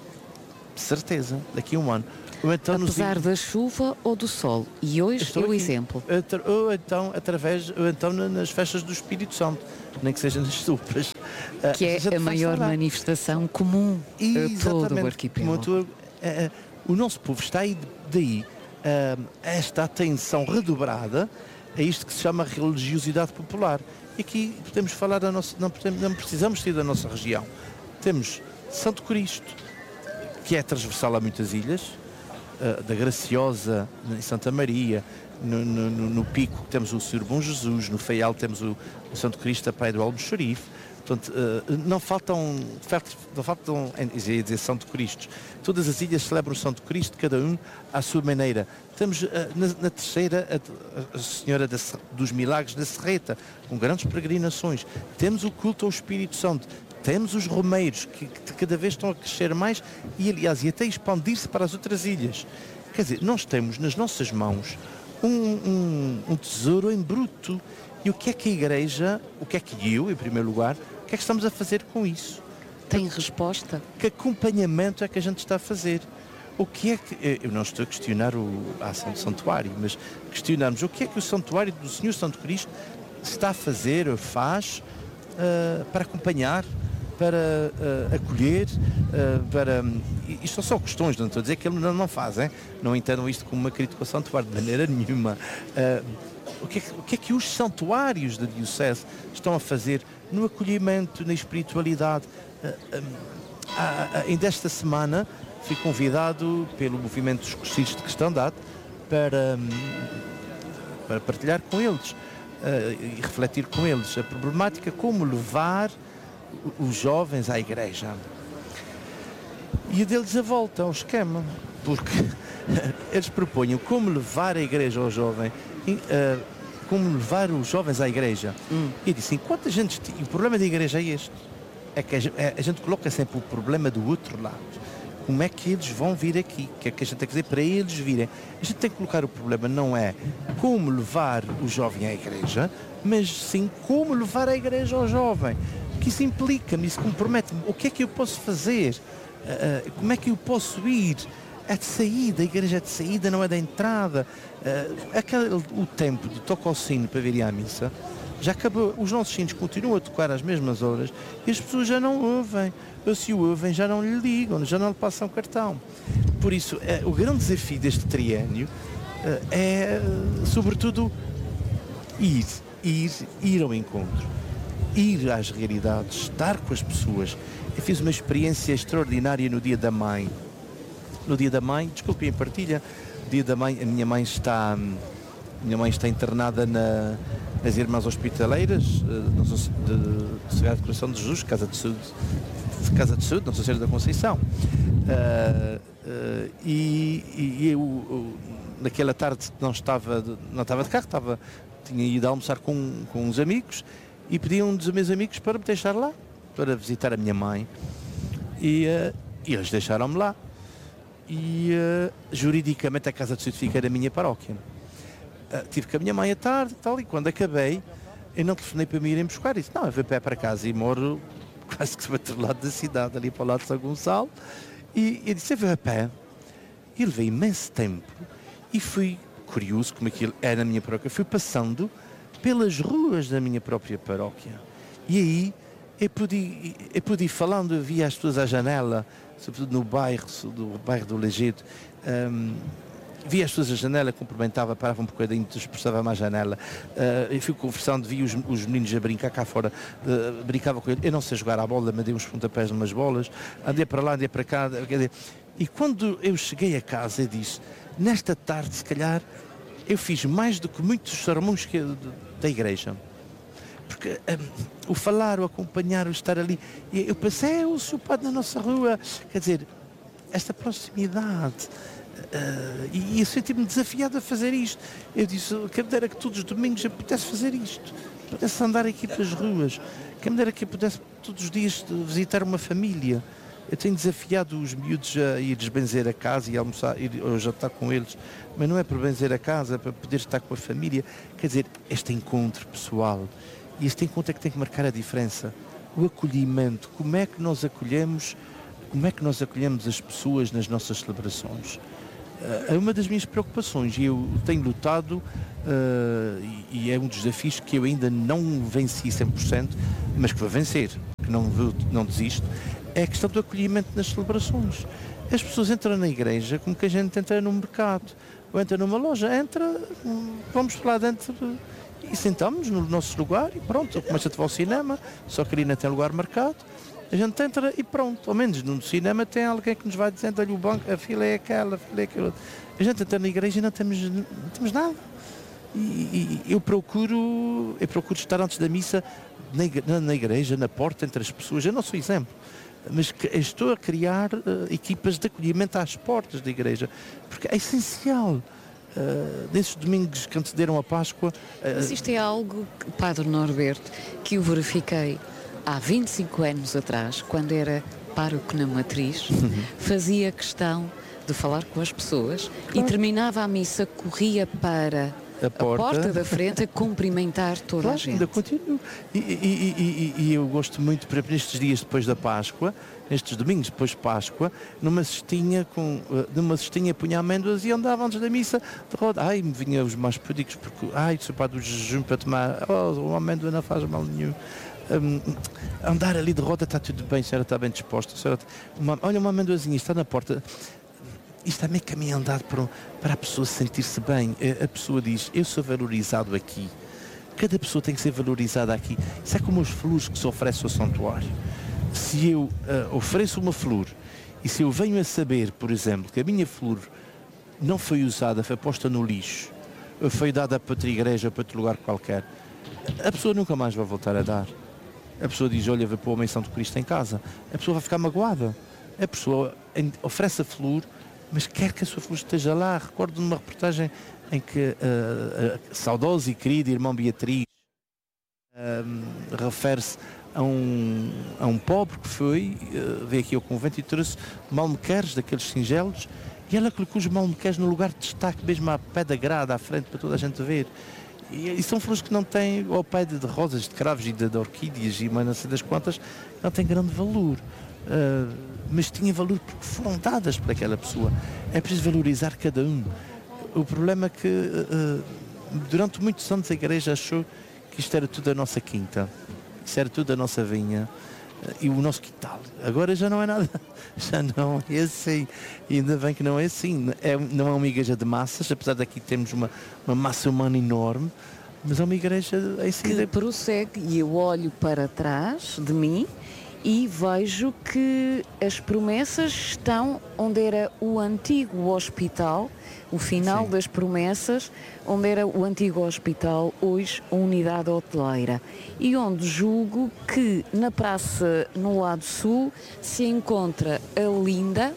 De certeza, daqui a um ano. Ou então Apesar nos... da chuva ou do sol. E hoje é o aqui. exemplo. Ou então, através, ou então nas festas do Espírito Santo, nem que seja nas sopas. Que é a, a maior falar. manifestação comum a todo o arquipélago. Tu, uh, uh, o nosso povo está aí daí, uh, esta atenção redobrada a isto que se chama religiosidade popular. E aqui podemos falar da nossa, não, não precisamos sair da nossa região. Temos Santo Cristo, que é transversal a muitas ilhas, uh, da Graciosa, em Santa Maria, no, no, no Pico temos o Senhor Bom Jesus, no Faial temos o, o Santo Cristo, a Praia do Almoxarife. Portanto, uh, não faltam, não faltam, ia dizer Santo Cristo. Todas as ilhas celebram o Santo Cristo, cada um à sua maneira. Temos uh, na, na terceira a, a Senhora da, dos Milagres da Serreta, com grandes peregrinações. Temos o culto ao Espírito Santo. Temos os romeiros, que, que cada vez estão a crescer mais e, aliás, e até expandir-se para as outras ilhas. Quer dizer, nós temos nas nossas mãos um, um, um tesouro em bruto. E o que é que a Igreja, o que é que eu, em primeiro lugar, o que é que estamos a fazer com isso? Tem resposta? Que acompanhamento é que a gente está a fazer? O que é que... Eu não estou a questionar o, a ação do santuário, mas questionarmos o que é que o santuário do Senhor Santo Cristo está a fazer ou faz uh, para acompanhar, para uh, acolher, uh, para... Um, isto são só questões, não estou a dizer que ele não, não faz, hein? Não entendam isto como uma crítica ao santuário, de maneira nenhuma. Uh, o, que é que, o que é que os santuários da Diocese estão a fazer no acolhimento, na espiritualidade? Uh, um, a, a, ainda esta semana fui convidado pelo movimento dos Cursilhos de Cristandade para, um, para partilhar com eles uh, e refletir com eles a problemática, como levar os jovens à Igreja. E a deles a volta ao esquema, porque eles propõem como levar a Igreja ao jovem, uh, como levar os jovens à Igreja. Hum. E disse, enquanto a gente... E o problema da Igreja é este, é que a gente, a gente coloca sempre o problema do outro lado. Como é que eles vão vir aqui? O que é que a gente tem que dizer para eles virem? A gente tem que colocar o problema, não é como levar o jovem à Igreja, mas sim como levar a Igreja ao jovem. Que isso implica-me, isso compromete-me. O que é que eu posso fazer? Uh, como é que eu posso ir? É de saída, a igreja é de saída, não é da entrada. Uh, aquele, o tempo de tocar o sino para vir à missa já acabou. Os nossos sinos continuam a tocar às mesmas horas e as pessoas já não ouvem. Ou se o ouvem, já não lhe ligam, já não lhe passam cartão. Por isso, uh, o grande desafio deste triênio uh, é, uh, sobretudo, ir, ir, ir ao encontro. Ir às realidades, estar com as pessoas. Eu fiz uma experiência extraordinária no Dia da Mãe. No Dia da Mãe, desculpem a partilha, no Dia da Mãe, a minha mãe está, a minha mãe está internada na, nas Irmãs Hospitaleiras, do Sagrado Coração de Jesus, Casa de Saúde, Casa de Saúde, Nossa Senhora da Conceição. Uh, uh, e, e eu, eu, naquela tarde, não estava, não estava de carro, estava, tinha ido almoçar com, com uns amigos, e pedi a um dos meus amigos para me deixar lá, para visitar a minha mãe. E, uh, e eles deixaram-me lá. E uh, juridicamente a Casa de Saúde fica na minha paróquia. Uh, tive com a minha mãe à tarde e tal, e quando acabei, eu não telefonei para me irem buscar. Disse, não, eu vou a pé para casa e moro quase que do outro lado da cidade, ali para o lado de São Gonçalo. E eu disse, eu vou a pé. E levei imenso tempo. E fui curioso, como aquilo é na minha paróquia, fui passando pelas ruas da minha própria paróquia. E aí eu pude, eu pude ir falando, eu via as pessoas à janela, sobretudo no bairro, do bairro do Legedo, um, via as pessoas à janela, cumprimentava, parava um bocadinho, expressava-me à janela, uh, eu fui conversando, vi os, os meninos a brincar cá fora, uh, brincava com eles, eu não sei jogar à bola, me dei uns pontapés numas bolas, andei para lá, andei para cá, quer dizer, e quando eu cheguei a casa, eu disse, nesta tarde, se calhar, eu fiz mais do que muitos sermões que, da igreja. Porque um, o falar, o acompanhar, o estar ali, eu pensei, é o seu padre na nossa rua, quer dizer, esta proximidade. Uh, e eu senti-me desafiado a fazer isto. Eu disse, quem me dera que todos os domingos eu pudesse fazer isto. pudesse andar aqui pelas ruas, quem me dera que eu pudesse todos os dias visitar uma família. Eu tenho desafiado os miúdos a ir benzer a casa e almoçar, ir ou jantar com eles, mas não é para benzer a casa, é para poder estar com a família. Quer dizer, este encontro pessoal, e este encontro é que tem que marcar a diferença. O acolhimento, como é que nós acolhemos, como é que nós acolhemos as pessoas nas nossas celebrações? É uma das minhas preocupações e eu tenho lutado uh, e, e é um dos desafios que eu ainda não venci cem por cento, mas que vou vencer, que não, não desisto. É a questão do acolhimento nas celebrações. As pessoas entram na igreja como que a gente entra no mercado, ou entra numa loja, entra, vamos lá dentro e sentamos no nosso lugar e pronto, começa a te ao cinema, só que ali não tem lugar marcado, a gente entra e pronto, ao menos no cinema tem alguém que nos vai dizendo, olha o banco, a fila é aquela, a fila é aquela. A gente entra na igreja e não temos, não temos nada. E, e eu procuro, eu procuro estar antes da missa na, na igreja, na porta, entre as pessoas, eu não sou exemplo. Mas que estou a criar uh, equipas de acolhimento às portas da igreja, porque é essencial. Uh, nesses domingos que antecederam a Páscoa... Uh, Mas isto é algo, Padre Norberto, que eu verifiquei há vinte e cinco anos atrás, quando era pároco na Matriz, fazia questão de falar com as pessoas claro. E terminava a missa, corria para... A porta. a porta da frente a cumprimentar toda claro, a gente. Ainda continuo. E, e, e, e, e eu gosto muito, por exemplo, nestes dias depois da Páscoa, nestes domingos depois de Páscoa, numa cestinha, com, numa cestinha punha amêndoas e andava antes da missa de roda. Ai, me vinha os mais púdicos, porque, ai, sou padre do jejum para tomar, oh, uma amêndoa não faz mal nenhum. Um, andar ali de roda está tudo bem, a senhora está bem disposta. A senhora, uma, olha, uma amêndoazinha está na porta. Isto é meio caminho andado para, para a pessoa sentir-se bem. A pessoa diz, eu sou valorizado aqui. Cada pessoa tem que ser valorizada aqui. Isso é como os flores que se oferecem ao santuário. Se eu uh, ofereço uma flor e se eu venho a saber, por exemplo, que a minha flor não foi usada, foi posta no lixo, foi dada para outra igreja ou para outro lugar qualquer, a pessoa nunca mais vai voltar a dar. A pessoa diz, olha, vou pôr a menção de Cristo em casa. A pessoa vai ficar magoada. A pessoa oferece a flor, mas quer que a sua flor esteja lá. Recordo numa reportagem em que uh, a saudosa e querida irmã Beatriz uh, refere-se a um, a um pobre que foi, uh, veio aqui ao convento e trouxe malmequeres daqueles singelos e ela colocou os malmequeres no lugar de destaque, mesmo à pé da grada, à frente, para toda a gente ver. E, e são flores que não têm, ao pé de, de rosas, de cravos e de, de orquídeas e mais não sei das quantas, não têm grande valor. Uh, mas tinha valor porque foram dadas por aquela pessoa. É preciso valorizar cada um. O problema é que uh, durante muitos anos a igreja achou que isto era tudo a nossa quinta, isto era tudo a nossa vinha uh, e o nosso quintal. Agora já não é nada, já não é assim. E ainda bem que não é assim. É, não é uma igreja de massas, apesar daqui termos uma, uma massa humana enorme, mas é uma igreja em seguida... que prossegue, e eu olho para trás de mim e vejo que as promessas estão onde era o antigo hospital, o final Sim. das promessas, onde era o antigo hospital, hoje a unidade hoteleira. E onde julgo que na praça, no lado sul, se encontra a Linda,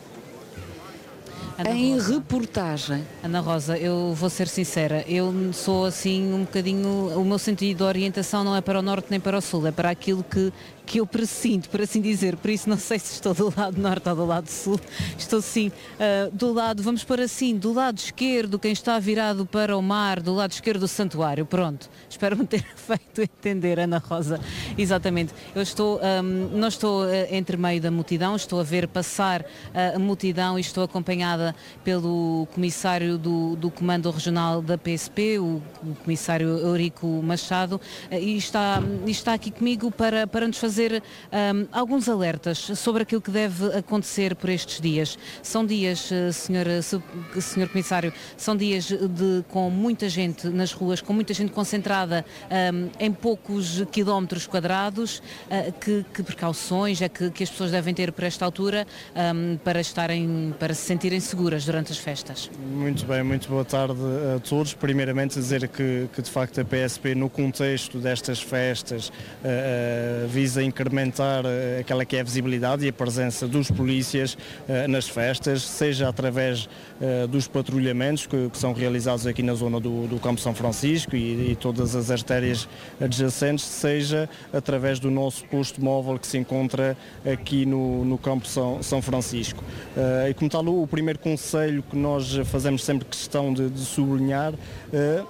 Ana em Rosa. reportagem. Ana Rosa, eu vou ser sincera, eu sou assim um bocadinho, o meu sentido de orientação não é para o norte nem para o sul, é para aquilo que, que eu pressinto, por assim dizer, por isso não sei se estou do lado norte ou do lado sul, estou sim uh, do lado, vamos pôr assim, do lado esquerdo, quem está virado para o mar, do lado esquerdo do santuário, pronto, espero-me ter feito entender, Ana Rosa, exatamente, eu estou, um, não estou uh, entre meio da multidão, estou a ver passar uh, a multidão e estou acompanhada pelo comissário do, do Comando Regional da P S P, o, o comissário Eurico Machado, e está, e está aqui comigo para, para nos fazer um, alguns alertas sobre aquilo que deve acontecer por estes dias. São dias, senhora, senhor comissário, são dias de, com muita gente nas ruas, com muita gente concentrada um, em poucos quilómetros quadrados. Uh, que, que precauções é que, que as pessoas devem ter por esta altura um, para estarem, para se sentirem seguras durante as festas? Muito bem, muito boa tarde a todos. Primeiramente dizer que, que de facto a P S P no contexto destas festas uh, uh, visa incrementar uh, aquela que é a visibilidade e a presença dos polícias uh, nas festas, seja através uh, dos patrulhamentos que, que são realizados aqui na zona do, do Campo São Francisco e, e todas as artérias adjacentes, seja através do nosso posto móvel que se encontra aqui no, no Campo São, São Francisco. Uh, e como tal, o, o primeiro conselho que nós fazemos sempre questão de, de sublinhar uh,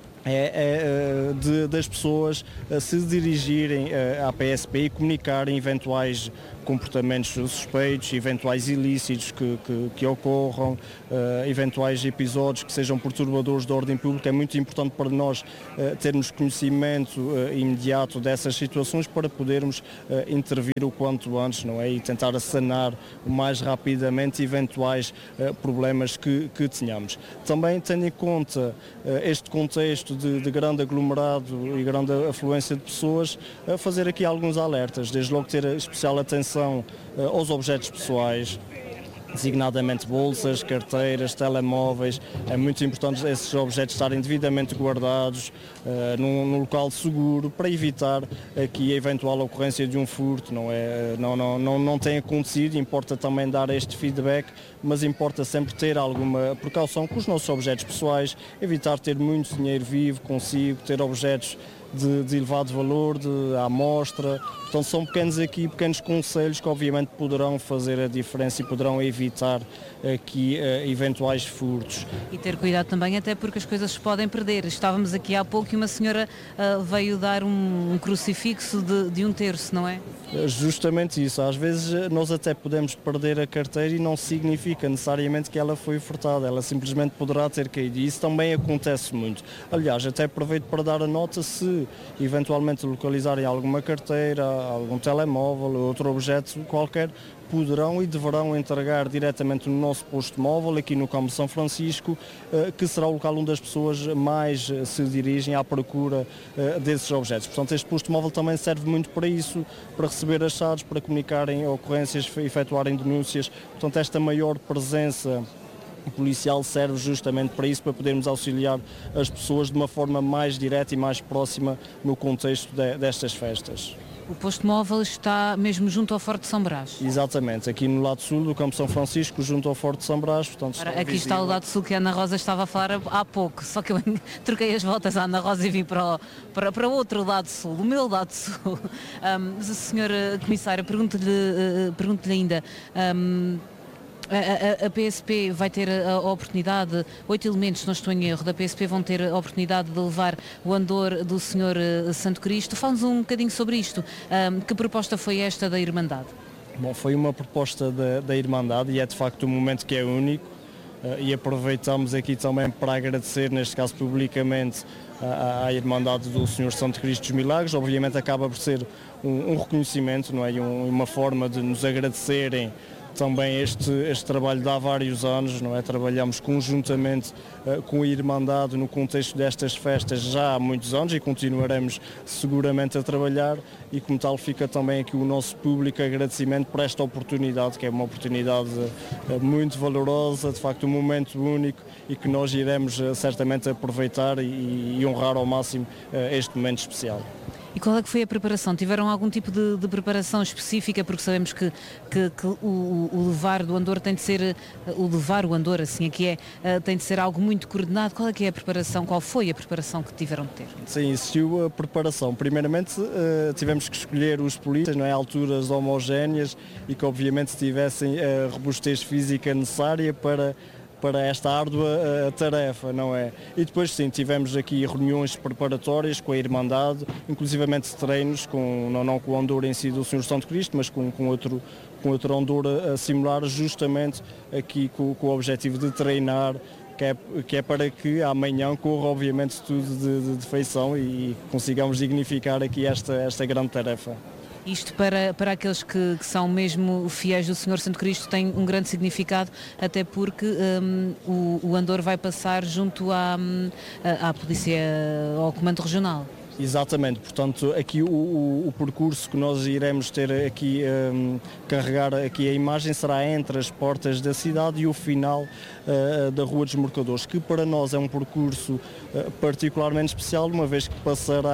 é, é de, das pessoas se dirigirem à P S P e comunicarem eventuais comportamentos suspeitos, eventuais ilícitos que, que, que ocorram, uh, eventuais episódios que sejam perturbadores da ordem pública. É muito importante para nós uh, termos conhecimento uh, imediato dessas situações para podermos uh, intervir o quanto antes, não é? E tentar sanar o mais rapidamente eventuais uh, problemas que, que tenhamos. Também tendo em conta uh, este contexto de, de grande aglomerado e grande afluência de pessoas, uh, fazer aqui alguns alertas, desde logo ter especial atenção aos objetos pessoais, designadamente bolsas, carteiras, telemóveis. É muito importante esses objetos estarem devidamente guardados uh, num, num local seguro para evitar aqui a eventual ocorrência de um furto. Não, é, não, não, não, não tem acontecido, importa também dar este feedback, mas importa sempre ter alguma precaução com os nossos objetos pessoais, evitar ter muito dinheiro vivo consigo, ter objetos De, de elevado valor, de amostra. Então são pequenos aqui, pequenos conselhos que obviamente poderão fazer a diferença e poderão evitar aqui uh, eventuais furtos. E ter cuidado também, até porque as coisas se podem perder. Estávamos aqui há pouco e uma senhora uh, veio dar um, um crucifixo de, de um terço, não é? Justamente isso. Às vezes nós até podemos perder a carteira e não significa necessariamente que ela foi furtada. Ela simplesmente poderá ter caído. E isso também acontece muito. Aliás, até aproveito para dar a nota, se eventualmente localizarem alguma carteira, algum telemóvel ou outro objeto qualquer, poderão e deverão entregar diretamente no nosso posto móvel, aqui no Campo São Francisco, que será o local onde as pessoas mais se dirigem à procura desses objetos. Portanto, este posto móvel também serve muito para isso, para receber achados, para comunicarem ocorrências, efetuarem denúncias. Portanto, esta maior presença policial serve justamente para isso, para podermos auxiliar as pessoas de uma forma mais direta e mais próxima no contexto de, destas festas. O posto móvel está mesmo junto ao Forte de São Brás? Exatamente, aqui no lado sul do Campo São Francisco, junto ao Forte de São Brás. Portanto, Ora, aqui visível. Está o lado sul que a Ana Rosa estava a falar há pouco, só que eu troquei as voltas à Ana Rosa e vim para o para, para outro lado sul, o meu lado sul. Um, senhora Comissária, pergunto-lhe uh, pergunto-lhe ainda... Um, A, a, a P S P vai ter a, a oportunidade, oito elementos, se não estou em erro, da P S P vão ter a oportunidade de levar o andor do senhor Santo Cristo. Fala-nos um bocadinho sobre isto. Um, que proposta foi esta da Irmandade? Bom, foi uma proposta da, da Irmandade e é de facto um momento que é único uh, e aproveitamos aqui também para agradecer, neste caso publicamente, à, à Irmandade do senhor Santo Cristo dos Milagres. Obviamente acaba por ser um, um reconhecimento, não é? E um, uma forma de nos agradecerem também este, este trabalho de há vários anos, não é? Trabalhamos conjuntamente uh, com a Irmandade no contexto destas festas já há muitos anos e continuaremos seguramente a trabalhar, e como tal fica também aqui o nosso público agradecimento por esta oportunidade, que é uma oportunidade uh, muito valorosa, de facto um momento único e que nós iremos uh, certamente aproveitar e, e honrar ao máximo uh, este momento especial. E qual é que foi a preparação? Tiveram algum tipo de, de preparação específica? Porque sabemos que, que, que o, o levar do andor tem de ser, o levar o andor, assim aqui é, tem de ser algo muito coordenado. Qual é que é a preparação? Qual foi a preparação que tiveram de ter? Sim, existiu a preparação. Primeiramente tivemos que escolher os polícias, não é? Alturas homogéneas e que obviamente tivessem a robustez física necessária para para esta árdua uh, tarefa, não é? E depois sim, tivemos aqui reuniões preparatórias com a Irmandade, inclusivamente treinos, com, não, não com o andor em si do senhor Santo Cristo, mas com, com outro com outro andor a, a simular, justamente aqui com, com o objetivo de treinar, que é, que é para que amanhã corra obviamente tudo de, de, de feição e consigamos dignificar aqui esta, esta grande tarefa. Isto para, para aqueles que, que são mesmo fiéis do senhor Santo Cristo tem um grande significado, até porque um, o, o andor vai passar junto à, à, à polícia, ao comando regional. Exatamente, portanto aqui o, o, o percurso que nós iremos ter aqui, um, carregar aqui a imagem será entre as portas da cidade e o final uh, da Rua dos Mercadores, que para nós é um percurso uh, particularmente especial, uma vez que passará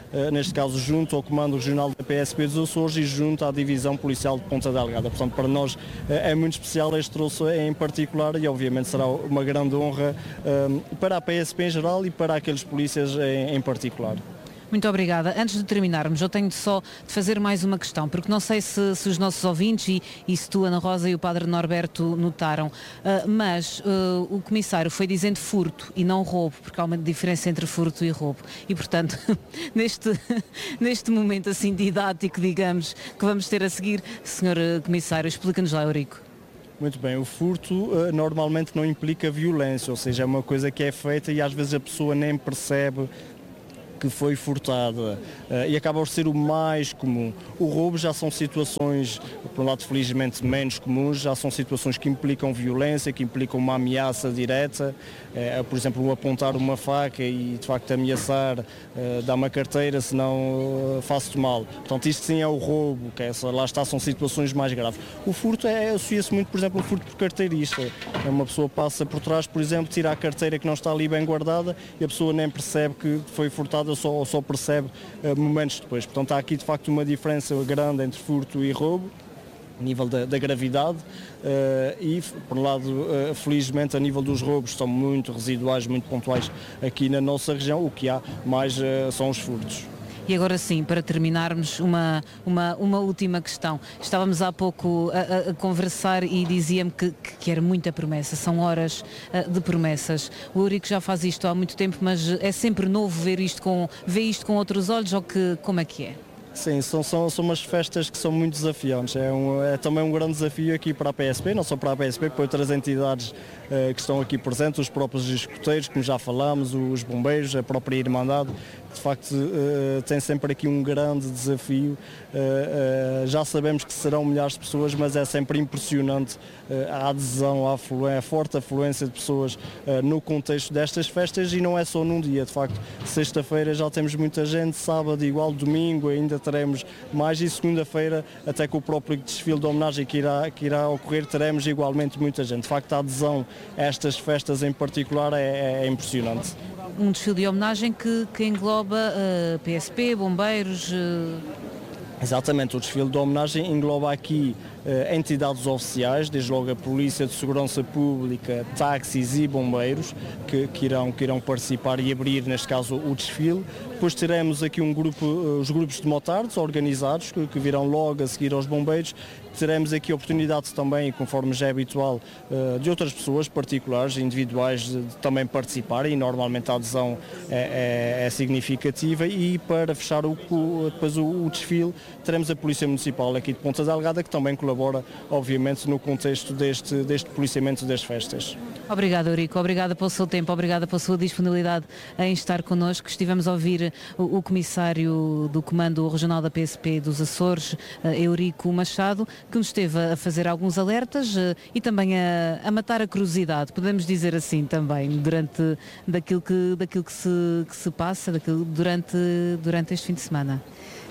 neste caso junto ao Comando Regional da P S P dos Açores e junto à Divisão Policial de Ponta Delgada. Portanto, para nós é muito especial este troço em particular e obviamente será uma grande honra para a P S P em geral e para aqueles polícias em, em particular. Muito obrigada. Antes de terminarmos, eu tenho só de fazer mais uma questão, porque não sei se, se os nossos ouvintes e, e se tu, Ana Rosa, e o Padre Norberto notaram, uh, mas uh, o Comissário foi dizendo furto e não roubo, porque há uma diferença entre furto e roubo. E, portanto, neste, neste momento assim didático, digamos, que vamos ter a seguir, senhor Comissário, explica-nos lá, Eurico. Muito bem, o furto uh, normalmente não implica violência, ou seja, é uma coisa que é feita e às vezes a pessoa nem percebe que foi furtada uh, e acaba por ser o mais comum. O roubo já são situações, por um lado felizmente menos comuns, já são situações que implicam violência, que implicam uma ameaça direta, uh, por exemplo, um apontar uma faca e de facto ameaçar, uh, dá uma carteira, senão uh, faço-te mal. Portanto, isto sim é o roubo, que é essa, lá está, são situações mais graves. O furto é, associa-se muito, por exemplo, o furto por carteirista. É uma pessoa passa por trás, por exemplo, tira a carteira que não está ali bem guardada e a pessoa nem percebe que foi furtada, Só, só percebe uh, momentos depois. Portanto, há aqui de facto uma diferença grande entre furto e roubo, a nível da, da gravidade, uh, e por um lado, uh, felizmente, a nível dos roubos são muito residuais, muito pontuais aqui na nossa região, o que há mais uh, são os furtos. E agora sim, para terminarmos, uma, uma, uma última questão. Estávamos há pouco a, a, a conversar e dizia-me que, que era muita promessa, são horas uh, de promessas. O Eurico já faz isto há muito tempo, mas é sempre novo ver isto com, ver isto com outros olhos, ou que, como é que é? Sim, são, são, são umas festas que são muito desafiantes. É, um, é também um grande desafio aqui para a P S P, não só para a P S P, para outras entidades uh, que estão aqui presentes, os próprios escuteiros, como já falámos, os bombeiros, a própria Irmandade. De facto, uh, tem sempre aqui um grande desafio. Uh, uh, já sabemos que serão milhares de pessoas, mas é sempre impressionante uh, a adesão, a, afluência, a forte afluência de pessoas uh, no contexto destas festas, e não é só num dia. De facto, sexta-feira já temos muita gente, sábado igual, domingo ainda teremos mais, e segunda-feira, até com o próprio desfile de homenagem que irá, que irá ocorrer, teremos igualmente muita gente. De facto, a adesão a estas festas em particular é, é impressionante. Um desfile de homenagem que, que engloba uh, P S P, bombeiros... Uh... Exatamente, o desfile de homenagem engloba aqui uh, entidades oficiais, desde logo a Polícia de Segurança Pública, táxis e bombeiros, que, que, irão, que irão participar e abrir, neste caso, o desfile. Depois teremos aqui um grupo, uh, os grupos de motards organizados, que, que virão logo a seguir aos bombeiros. Teremos aqui a oportunidade também, conforme já é habitual, uh, de outras pessoas particulares, individuais, de, de também participarem, e normalmente a adesão é, é, é significativa. E para fechar o, o, depois o, o desfile, teremos a Polícia Municipal aqui de Ponta Delgada, que também colabora, obviamente, no contexto deste, deste policiamento das festas. Obrigada, Eurico. Obrigada pelo seu tempo, obrigada pela sua disponibilidade em estar connosco. Estivemos a ouvir o, o Comissário do Comando Regional da P S P dos Açores, uh, Eurico Machado, que nos esteve a fazer alguns alertas uh, e também a, a matar a curiosidade, podemos dizer assim também, durante daquilo que, daquilo que, se, que se passa daquilo, durante, durante este fim de semana.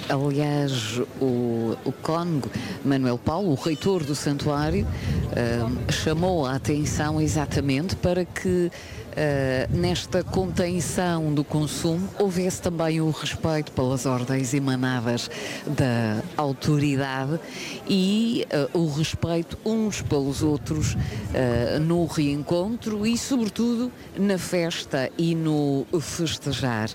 Aliás, o, o cônego Manuel Paulo, o reitor do santuário, uh, chamou a atenção exatamente para que Uh, nesta contenção do consumo houvesse também o respeito pelas ordens emanadas da autoridade e uh, o respeito uns pelos outros uh, no reencontro e, sobretudo, na festa e no festejar.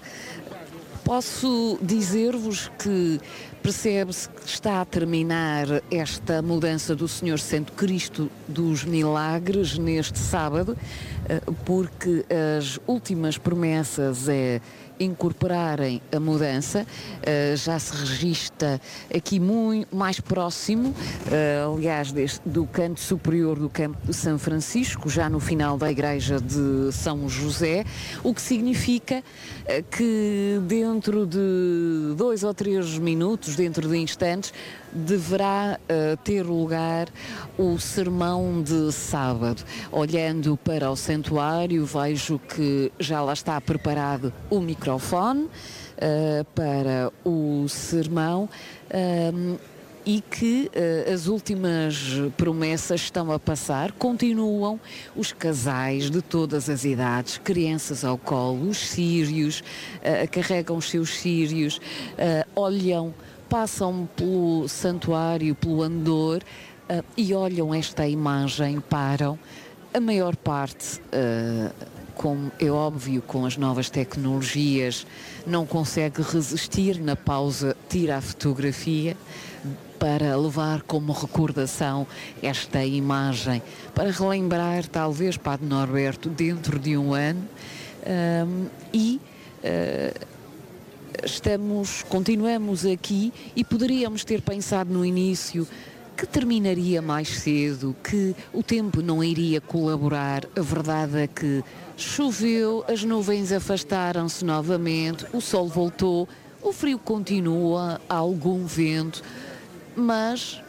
Posso dizer-vos que percebe-se que está a terminar esta mudança do Senhor Santo Cristo dos Milagres neste sábado, porque as últimas promessas é incorporarem a mudança, uh, já se registra aqui muito mais próximo, uh, aliás, deste, do canto superior do campo de São Francisco, já no final da igreja de São José, o que significa uh, que dentro de dois ou três minutos, dentro de instantes, deverá uh, ter lugar o sermão de sábado. Olhando para o santuário, vejo que já lá está preparado o microfone uh, para o sermão. Uh, e que uh, as últimas promessas estão a passar, continuam os casais de todas as idades, crianças ao colo, os sírios, uh, carregam os seus sírios, uh, olham, passam pelo santuário, pelo andor, uh, e olham esta imagem, param. A maior parte, uh, como é óbvio, com as novas tecnologias, não consegue resistir, na pausa tira a fotografia para levar como recordação esta imagem, para relembrar talvez Padre Norberto dentro de um ano, um, e uh, estamos, continuamos aqui e poderíamos ter pensado no início que terminaria mais cedo, que o tempo não iria colaborar. A verdade é que choveu, as nuvens afastaram-se novamente, o sol voltou, o frio continua, há algum vento, mas